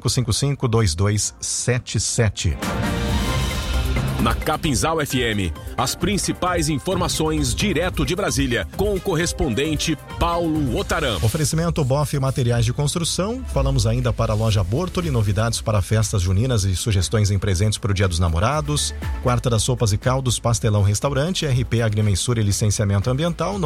[SPEAKER 2] 3555-2277.
[SPEAKER 5] Na Capinzal FM, as principais informações direto de Brasília, com o correspondente Paulo Otaram.
[SPEAKER 2] Oferecimento Boff Materiais de Construção. Falamos ainda para a loja Bortoli, novidades para festas juninas e sugestões em presentes para o Dia dos Namorados. Quarta das Sopas e Caldos, Pastelão Restaurante, RP Agrimensura e Licenciamento Ambiental,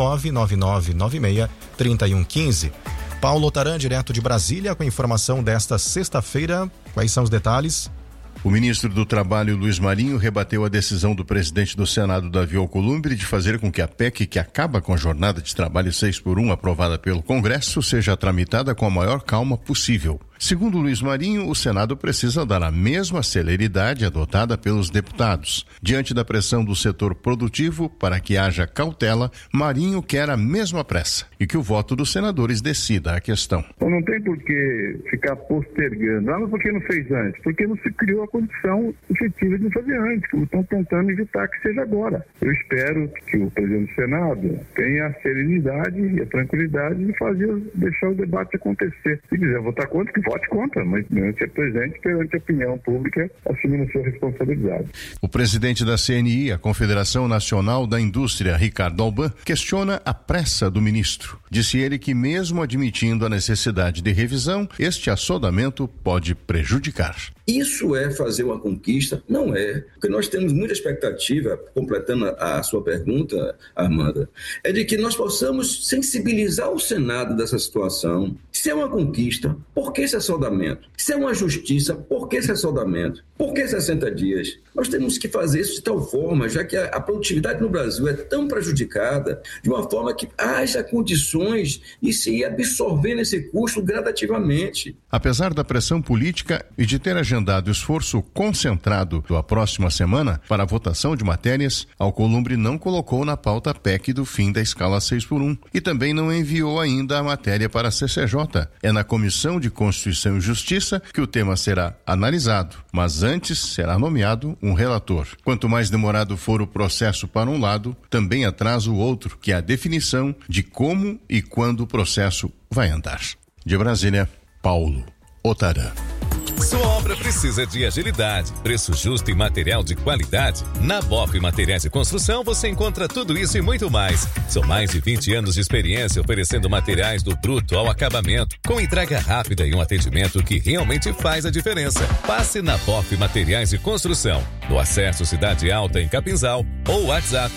[SPEAKER 2] 99996-3115. Paulo Otaram, direto de Brasília, com a informação desta sexta-feira. Quais são os detalhes?
[SPEAKER 14] O ministro do Trabalho, Luiz Marinho, rebateu a decisão do presidente do Senado, Davi Alcolumbre, de fazer com que a PEC, que acaba com a jornada de trabalho 6x1 aprovada pelo Congresso, seja tramitada com a maior calma possível. Segundo Luiz Marinho, o Senado precisa dar a mesma celeridade adotada pelos deputados. Diante da pressão do setor produtivo para que haja cautela, Marinho quer a mesma pressa e que o voto dos senadores decida a questão.
[SPEAKER 15] Então não tem por que ficar postergando. Mas por que não fez antes? Porque não se criou a condição efetiva de fazer antes, como estão tentando evitar que seja agora. Eu espero que o presidente do Senado tenha a serenidade e a tranquilidade de deixar o debate acontecer. Se quiser votar contra, que vote contra, mas não ser presente perante a opinião pública, assumindo sua responsabilidade.
[SPEAKER 14] O presidente da CNI, a Confederação Nacional da Indústria, Ricardo Alban, questiona a pressa do ministro. Disse ele que, mesmo admitindo a necessidade de revisão, este assodamento pode prejudicar.
[SPEAKER 16] Isso é fazer uma conquista? Não é. Porque nós temos muita expectativa, completando a sua pergunta, Armanda, é de que nós possamos sensibilizar o Senado dessa situação. Se é uma conquista, por que esse assodamento? Se é uma justiça, por que esse assodamento? Por que 60 dias? Nós temos que fazer isso de tal forma, já que a produtividade no Brasil é tão prejudicada, de uma forma que haja condições de se ir absorvendo esse custo gradativamente.
[SPEAKER 14] Apesar da pressão política e de ter agendado esforço concentrado da próxima semana para a votação de matérias, Alcolumbre não colocou na pauta a PEC do fim da escala 6x1 e também não enviou ainda a matéria para a CCJ. É na Comissão de Constituição e Justiça que o tema será analisado, mas antes será nomeado um relator. Quanto mais demorado for o processo para um lado, também atrasa o outro, que é a definição de como e quando o processo vai andar. De Brasília, Paulo Otaram.
[SPEAKER 17] Sua obra precisa de agilidade, preço justo e material de qualidade? Na Boff Materiais de Construção você encontra tudo isso e muito mais. São mais de 20 anos de experiência oferecendo materiais do bruto ao acabamento, com entrega rápida e um atendimento que realmente faz a diferença. Passe na Boff Materiais de Construção, no Acesso Cidade Alta em Capinzal, ou WhatsApp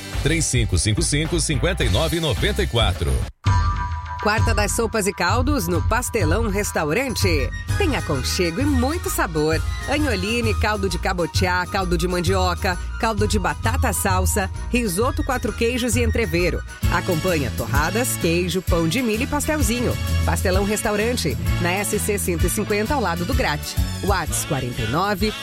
[SPEAKER 17] 3555-5994.
[SPEAKER 18] Quarta das Sopas e Caldos no Pastelão Restaurante. Tem aconchego e muito sabor. Agnoline, caldo de cabotiá, caldo de mandioca, caldo de batata salsa, risoto 4 queijos e entrevero. Acompanha torradas, queijo, pão de milho e pastelzinho. Pastelão Restaurante, na SC 150 ao lado do Grat. WhatsApp 49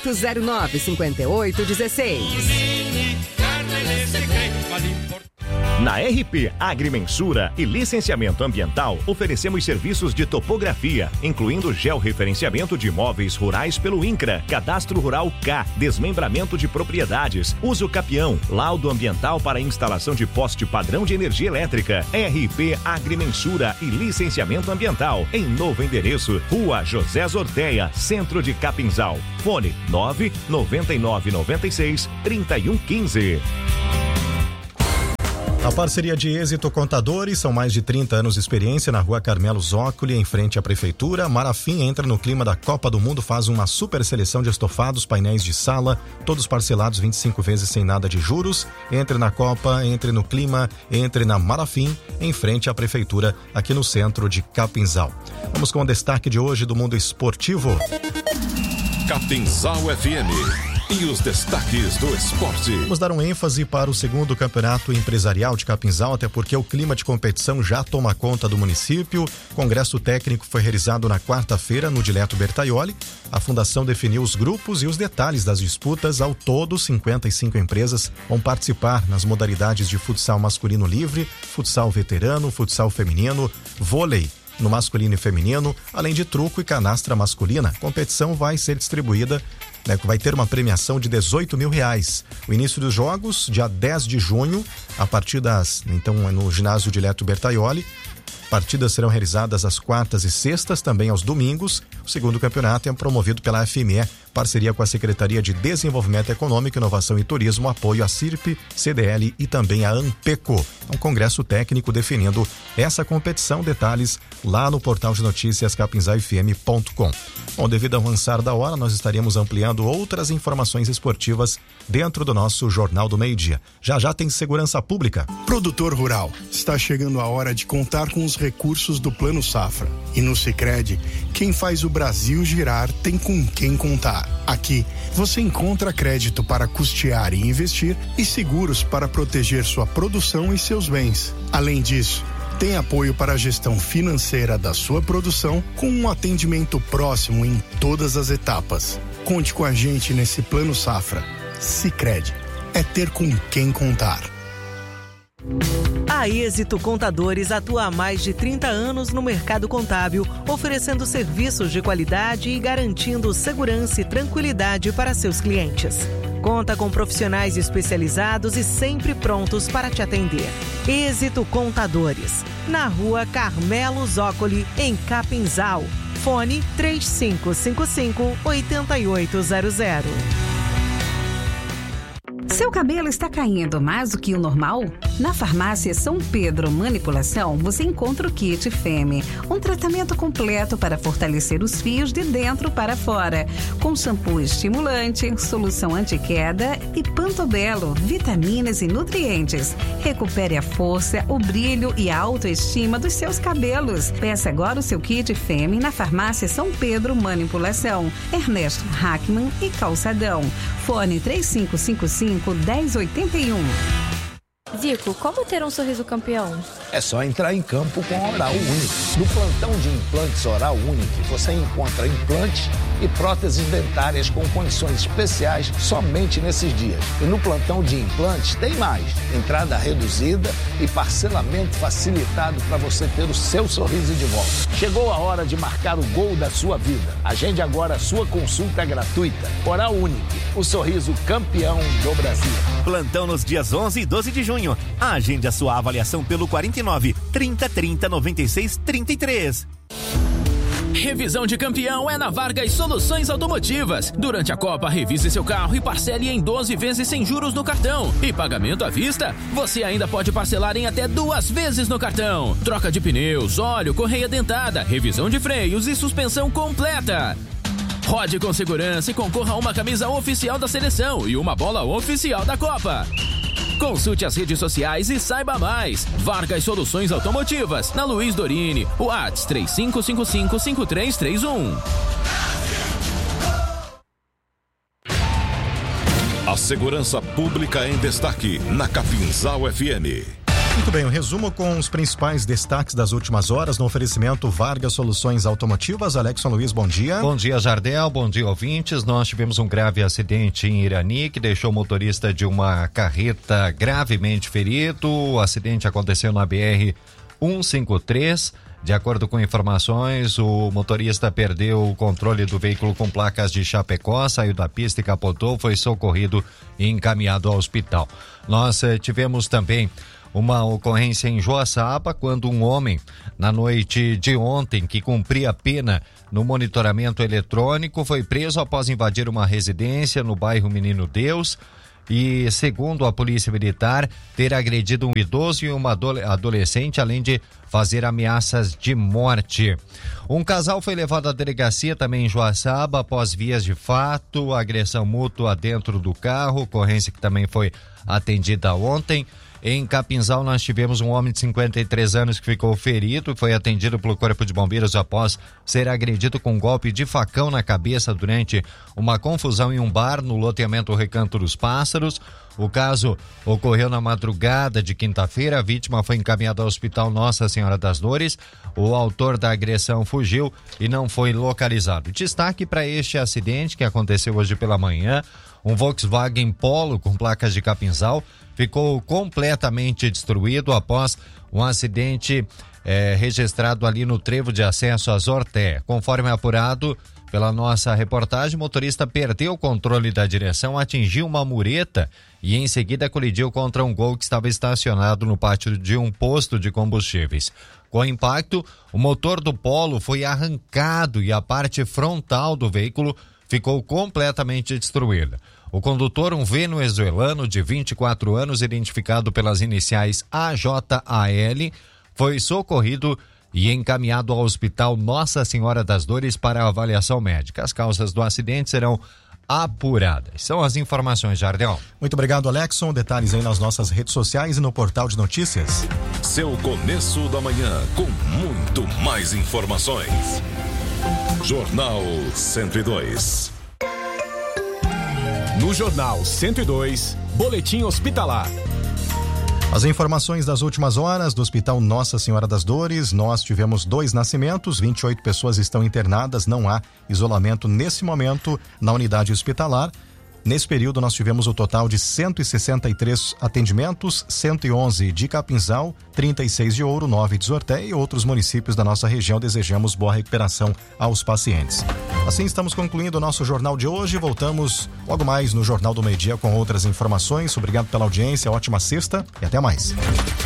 [SPEAKER 18] 99809 5816.
[SPEAKER 7] Na RP Agrimensura e Licenciamento Ambiental, oferecemos serviços de topografia, incluindo georreferenciamento de imóveis rurais pelo INCRA, Cadastro Rural K, desmembramento de propriedades, uso capião, laudo ambiental para instalação de poste padrão de energia elétrica. RP Agrimensura e Licenciamento Ambiental, em novo endereço, Rua José Zorteia, Centro de Capinzal. Fone 99996-3115.
[SPEAKER 2] A parceria de Êxito Contadores, são mais de 30 anos de experiência na Rua Carmelo Zócoli, em frente à Prefeitura. Marafim entra no clima da Copa do Mundo, faz uma super seleção de estofados, painéis de sala, todos parcelados 25 vezes sem nada de juros. Entre na Copa, entre no clima, entre na Marafim, em frente à Prefeitura, aqui no centro de Capinzal. Vamos com o destaque de hoje do mundo esportivo.
[SPEAKER 19] Capinzal FM. E os destaques do esporte.
[SPEAKER 2] Vamos dar um ênfase para o segundo campeonato empresarial de Capinzal, até porque o clima de competição já toma conta do município. O congresso técnico foi realizado na quarta-feira no Dileto Bertaioli. A fundação definiu os grupos e os detalhes das disputas. Ao todo, 55 empresas vão participar nas modalidades de futsal masculino livre, futsal veterano, futsal feminino, vôlei no masculino e feminino, além de truco e canastra masculina. A competição vai ser distribuída, vai ter uma premiação de R$18 mil. O início dos jogos, dia 10 de junho, a partir então, no ginásio Dileto Bertaioli. Partidas serão realizadas às quartas e sextas, também aos domingos. O segundo campeonato é promovido pela FME, parceria com a Secretaria de Desenvolvimento Econômico, Inovação e Turismo, apoio à CIRP, CDL e também a Ampeco. Um congresso técnico definindo essa competição, detalhes lá no portal de notícias capinzalfm.com. Bom, devido ao avançar da hora, nós estaremos ampliando outras informações esportivas dentro do nosso Jornal do Meio-Dia. Já tem segurança pública.
[SPEAKER 20] Produtor rural, está chegando a hora de contar com os recursos do Plano Safra. E no Sicredi, quem faz o Brasil girar tem com quem contar. Aqui, você encontra crédito para custear e investir e seguros para proteger sua produção e seus bens. Além disso, tem apoio para a gestão financeira da sua produção com um atendimento próximo em todas as etapas. Conte com a gente nesse Plano Safra. Sicredi, é ter com quem contar.
[SPEAKER 21] A Êxito Contadores atua há mais de 30 anos no mercado contábil, oferecendo serviços de qualidade e garantindo segurança e tranquilidade para seus clientes. Conta com profissionais especializados e sempre prontos para te atender. Êxito Contadores, na Rua Carmelo Zócoli, em Capinzal. Fone 3555-8800.
[SPEAKER 22] Seu cabelo está caindo mais do que o normal? Na Farmácia São Pedro Manipulação, você encontra o Kit Femme, um tratamento completo para fortalecer os fios de dentro para fora, com shampoo estimulante, solução anti-queda e Pantobelo, vitaminas e nutrientes. Recupere a força, o brilho e a autoestima dos seus cabelos. Peça agora o seu Kit Femme na Farmácia São Pedro Manipulação, Ernesto Hackman e Calçadão. Fone 3555-1081.
[SPEAKER 23] Zico, como ter um sorriso campeão?
[SPEAKER 24] É só entrar em campo com a Oral Unique. No plantão de implantes Oral Unique, você encontra implantes e próteses dentárias com condições especiais somente nesses dias. E no plantão de implantes tem mais. Entrada reduzida e parcelamento facilitado para você ter o seu sorriso de volta. Chegou a hora de marcar o gol da sua vida. Agende agora a sua consulta gratuita. Oral Unique, o sorriso campeão do Brasil.
[SPEAKER 25] Plantão nos dias 11 e 12 de junho. Agende a sua avaliação pelo 49 30 30 96 33.
[SPEAKER 26] Revisão de campeão é na Vargas Soluções Automotivas. Durante a Copa, revise seu carro e parcele em 12 vezes sem juros no cartão. E pagamento à vista, você ainda pode parcelar em até 2 vezes no cartão. Troca de pneus, óleo, correia dentada, revisão de freios e suspensão completa. Rode com segurança e concorra a uma camisa oficial da seleção e uma bola oficial da Copa. Consulte as redes sociais e saiba mais. Vargas Soluções Automotivas, na Luiz Dorini, WhatsApp 3555-5331.
[SPEAKER 19] A segurança pública em destaque na Capinzal FM.
[SPEAKER 2] Muito bem, o resumo com os principais destaques das últimas horas no oferecimento Vargas Soluções Automotivas. Alexson Luiz, bom dia.
[SPEAKER 1] Bom dia, Jardel, bom dia, ouvintes. Nós tivemos um grave acidente em Irani que deixou o motorista de uma carreta gravemente ferido. O acidente aconteceu na BR-153. De acordo com informações, o motorista perdeu o controle do veículo com placas de Chapecó, saiu da pista e capotou, foi socorrido e encaminhado ao hospital. Nós tivemos também uma ocorrência em Joaçaba, quando um homem, na noite de ontem, que cumpria pena no monitoramento eletrônico, foi preso após invadir uma residência no bairro Menino Deus e, segundo a Polícia Militar, ter agredido um idoso e uma adolescente, além de fazer ameaças de morte. Um casal foi levado à delegacia também em Joaçaba após vias de fato, agressão mútua dentro do carro, ocorrência que também foi atendida ontem. Em Capinzal, nós tivemos um homem de 53 anos que ficou ferido e foi atendido pelo Corpo de Bombeiros após ser agredido com um golpe de facão na cabeça durante uma confusão em um bar no loteamento Recanto dos Pássaros. O caso ocorreu na madrugada de quinta-feira. A vítima foi encaminhada ao Hospital Nossa Senhora das Dores. O autor da agressão fugiu e não foi localizado. Destaque para este acidente que aconteceu hoje pela manhã. Um Volkswagen Polo com placas de Capinzal ficou completamente destruído após um acidente registrado ali no trevo de acesso a Zorté. Conforme apurado pela nossa reportagem, o motorista perdeu o controle da direção, atingiu uma mureta e em seguida colidiu contra um Gol que estava estacionado no pátio de um posto de combustíveis. Com o impacto, o motor do Polo foi arrancado e a parte frontal do veículo ficou completamente destruída. O condutor, um venezuelano de 24 anos, identificado pelas iniciais AJAL, foi socorrido e encaminhado ao Hospital Nossa Senhora das Dores para avaliação médica. As causas do acidente serão apuradas. São as informações, Jardel.
[SPEAKER 2] Muito obrigado, Alexson. Detalhes aí nas nossas redes sociais e no portal de notícias.
[SPEAKER 19] Seu começo da manhã com muito mais informações. Jornal 102.
[SPEAKER 5] No Jornal 102, Boletim Hospitalar.
[SPEAKER 2] As informações das últimas horas do Hospital Nossa Senhora das Dores. Nós tivemos 2 nascimentos, 28 pessoas estão internadas, não há isolamento nesse momento na unidade hospitalar. Nesse período nós tivemos o total de 163 atendimentos, 111 de Capinzal, 36 de Ouro, 9 de Zorté e outros municípios da nossa região. Desejamos boa recuperação aos pacientes. Assim estamos concluindo o nosso jornal de hoje. Voltamos logo mais no Jornal do Meio-Dia com outras informações. Obrigado pela audiência, ótima sexta e até mais.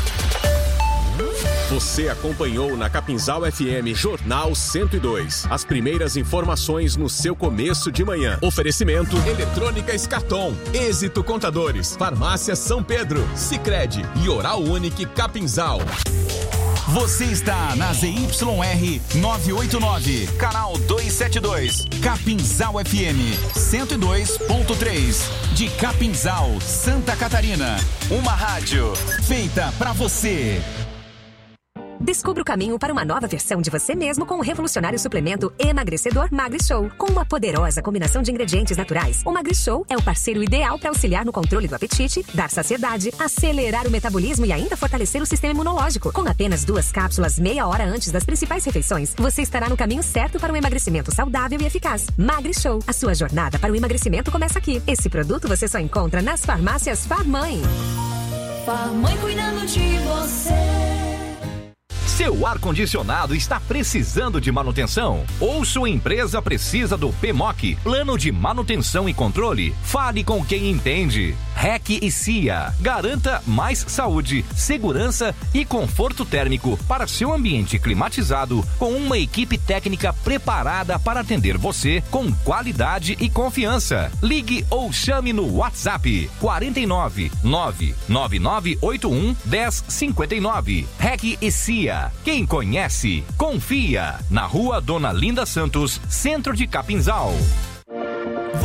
[SPEAKER 5] Você acompanhou na Capinzal FM Jornal 102. As primeiras informações no seu começo de manhã. Oferecimento Eletrônica Escartom, Êxito Contadores, Farmácia São Pedro, Sicredi e Oral Unique Capinzal.
[SPEAKER 3] Você está na ZYR 989, canal 272, Capinzal FM 102.3, de Capinzal, Santa Catarina. Uma rádio feita pra você.
[SPEAKER 4] Descubra o caminho para uma nova versão de você mesmo com o revolucionário suplemento emagrecedor MagriShow. Com uma poderosa combinação de ingredientes naturais, o MagriShow é o parceiro ideal para auxiliar no controle do apetite, dar saciedade, acelerar o metabolismo e ainda fortalecer o sistema imunológico. Com apenas 2 cápsulas meia hora antes das principais refeições, você estará no caminho certo para um emagrecimento saudável e eficaz. MagriShow, a sua jornada para o emagrecimento começa aqui. Esse produto você só encontra nas farmácias Farmãe.
[SPEAKER 6] Farmãe cuidando de você.
[SPEAKER 25] Seu ar-condicionado está precisando de manutenção? Ou sua empresa precisa do PMOC, Plano de Manutenção e Controle? Fale com quem entende. REC e CIA. Garanta mais saúde, segurança e conforto térmico para seu ambiente climatizado com uma equipe técnica preparada para atender você com qualidade e confiança. Ligue ou chame no WhatsApp 49 99981 1059. REC e CIA. Quem conhece, confia. Na Rua Dona Linda Santos, centro de Capinzal.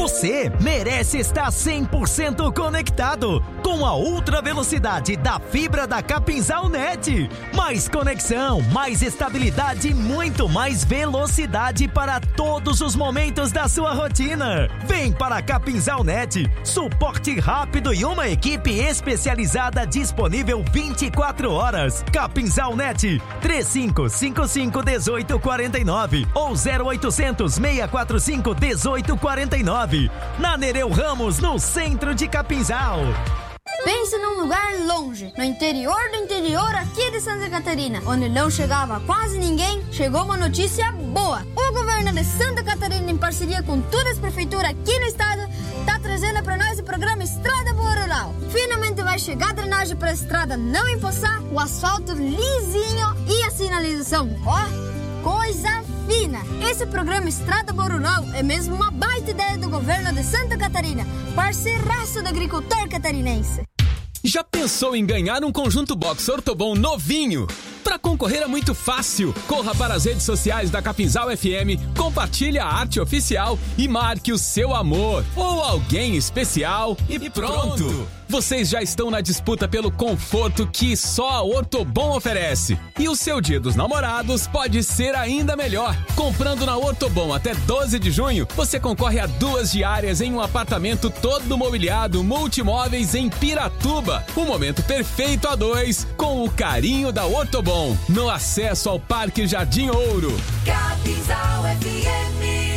[SPEAKER 8] Você merece estar 100% conectado com a ultra velocidade da fibra da Capinzal Net. Mais conexão, mais estabilidade e muito mais velocidade para todos os momentos da sua rotina. Vem para a Capinzal Net, suporte rápido e uma equipe especializada disponível 24 horas. Capinzal Net, 3555-1849 ou 0800 645 1849. Na Nereu Ramos, no centro de Capinzal.
[SPEAKER 9] Pense num lugar longe, no interior do interior aqui de Santa Catarina, onde não chegava quase ninguém. Chegou uma notícia boa. O governo de Santa Catarina, em parceria com todas as prefeituras aqui no estado, está trazendo para nós o programa Estrada Boa Rural. Finalmente vai chegar a drenagem para a estrada não empoçar, o asfalto lisinho e a sinalização. Coisa fina! Esse programa Estrada Boa Rural é mesmo uma baita ideia do governo de Santa Catarina, parceiraço do agricultor catarinense.
[SPEAKER 10] Já pensou em ganhar um conjunto box Ortobon novinho? Para concorrer é muito fácil. Corra para as redes sociais da Capinzal FM, compartilhe a arte oficial e marque o seu amor ou alguém especial e pronto! Vocês já estão na disputa pelo conforto que só a Ortobon oferece. E o seu dia dos namorados pode ser ainda melhor. Comprando na Ortobon até 12 de junho, você concorre a 2 diárias em um apartamento todo mobiliado multimóveis em Piratuba. Um momento perfeito a 2, com o carinho da Ortobon. No acesso ao Parque Jardim Ouro.
[SPEAKER 6] Capinzal FM.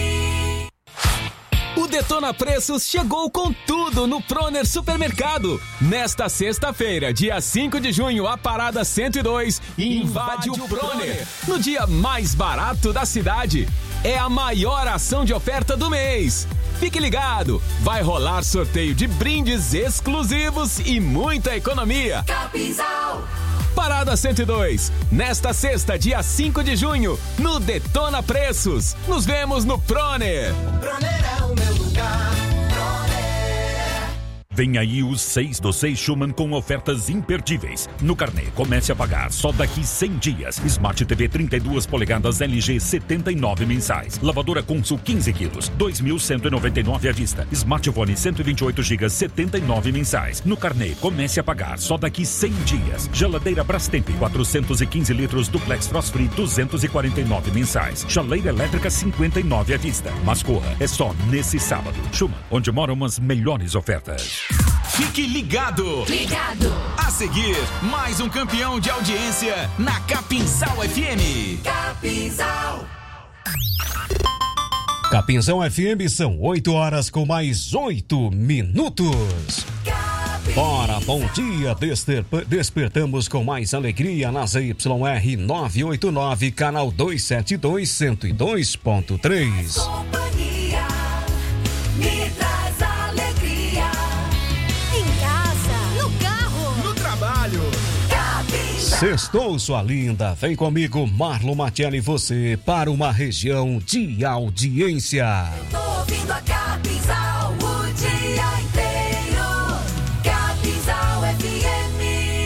[SPEAKER 10] O Detona Preços chegou com tudo no Proner Supermercado. Nesta sexta-feira, dia 5 de junho, a Parada 102 invade o Proner. No dia mais barato da cidade. É a maior ação de oferta do mês. Fique ligado, vai rolar sorteio de brindes exclusivos e muita economia.
[SPEAKER 6] Capinzal.
[SPEAKER 10] Parada 102, nesta sexta, dia 5 de junho, no Detona Preços. Nos vemos no Proner.
[SPEAKER 6] Proner é o meu lugar.
[SPEAKER 11] Vem aí os 6 do 6 Schumann com ofertas imperdíveis. No carnê, comece a pagar só daqui 100 dias. Smart TV 32 polegadas LG 79 mensais. Lavadora Consul 15 quilos, 2.199 à vista. Smartphone 128 GB 79 mensais. No carnê, comece a pagar só daqui 100 dias. Geladeira Brastemp 415 litros Duplex Frost Free 249 mensais. Chaleira elétrica 59 à vista. Mas corra, é só nesse sábado. Schumann, onde moram as melhores ofertas.
[SPEAKER 3] Fique ligado!
[SPEAKER 6] Ligado!
[SPEAKER 3] A seguir, mais um campeão de audiência na Capinzal FM.
[SPEAKER 6] Capinzal!
[SPEAKER 12] Capinzal FM são 8 horas com mais 8 minutos. Bora, bom dia, despertamos com mais alegria na ZYR 989, canal 272, 102.3.
[SPEAKER 6] Companhia, me traz alegria. Em casa, no carro,
[SPEAKER 3] no trabalho.
[SPEAKER 6] Capinzal.
[SPEAKER 12] Sextou, sua linda. Vem comigo, Marlon Matielli, você para uma região de audiência.
[SPEAKER 6] Tô ouvindo a Capinzal o dia inteiro. Capinzal FM.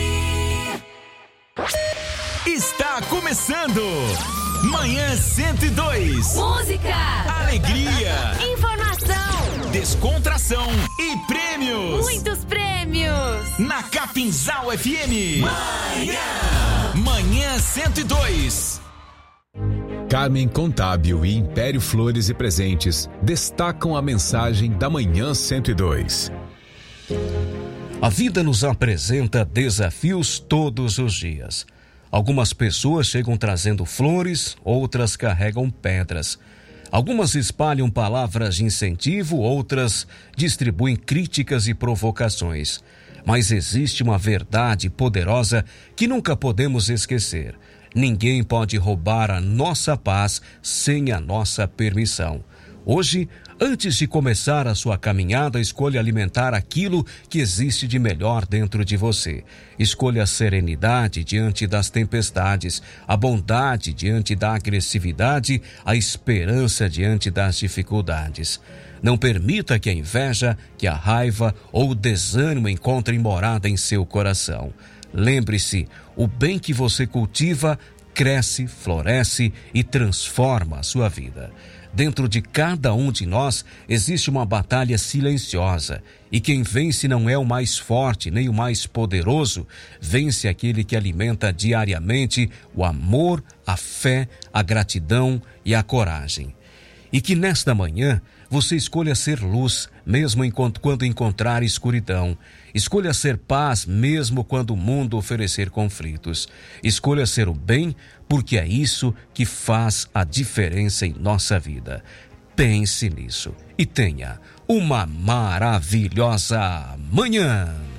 [SPEAKER 3] Está começando Manhã 102.
[SPEAKER 6] Música,
[SPEAKER 3] alegria,
[SPEAKER 6] informação,
[SPEAKER 3] descontração e prêmios.
[SPEAKER 6] muitos prêmios.
[SPEAKER 3] Na Capinzal FM. Manhã 102.
[SPEAKER 5] Carmen Contábil e Império Flores e Presentes destacam a mensagem da Manhã 102.
[SPEAKER 12] A vida nos apresenta desafios todos os dias. Algumas pessoas chegam trazendo flores, outras carregam pedras. Algumas espalham palavras de incentivo, outras distribuem críticas e provocações. Mas existe uma verdade poderosa que nunca podemos esquecer. Ninguém pode roubar a nossa paz sem a nossa permissão. Hoje, antes de começar a sua caminhada, escolha alimentar aquilo que existe de melhor dentro de você. Escolha a serenidade diante das tempestades, a bondade diante da agressividade, a esperança diante das dificuldades. Não permita que a inveja, que a raiva ou o desânimo encontrem morada em seu coração. Lembre-se, o bem que você cultiva cresce, floresce e transforma a sua vida. Dentro de cada um de nós existe uma batalha silenciosa. E quem vence não é o mais forte nem o mais poderoso. Vence aquele que alimenta diariamente o amor, a fé, a gratidão e a coragem. E que nesta manhã você escolha ser luz, mesmo quando encontrar escuridão. Escolha ser paz, mesmo quando o mundo oferecer conflitos. Escolha ser o bem, porque é isso que faz a diferença em nossa vida. Pense nisso e tenha uma maravilhosa manhã.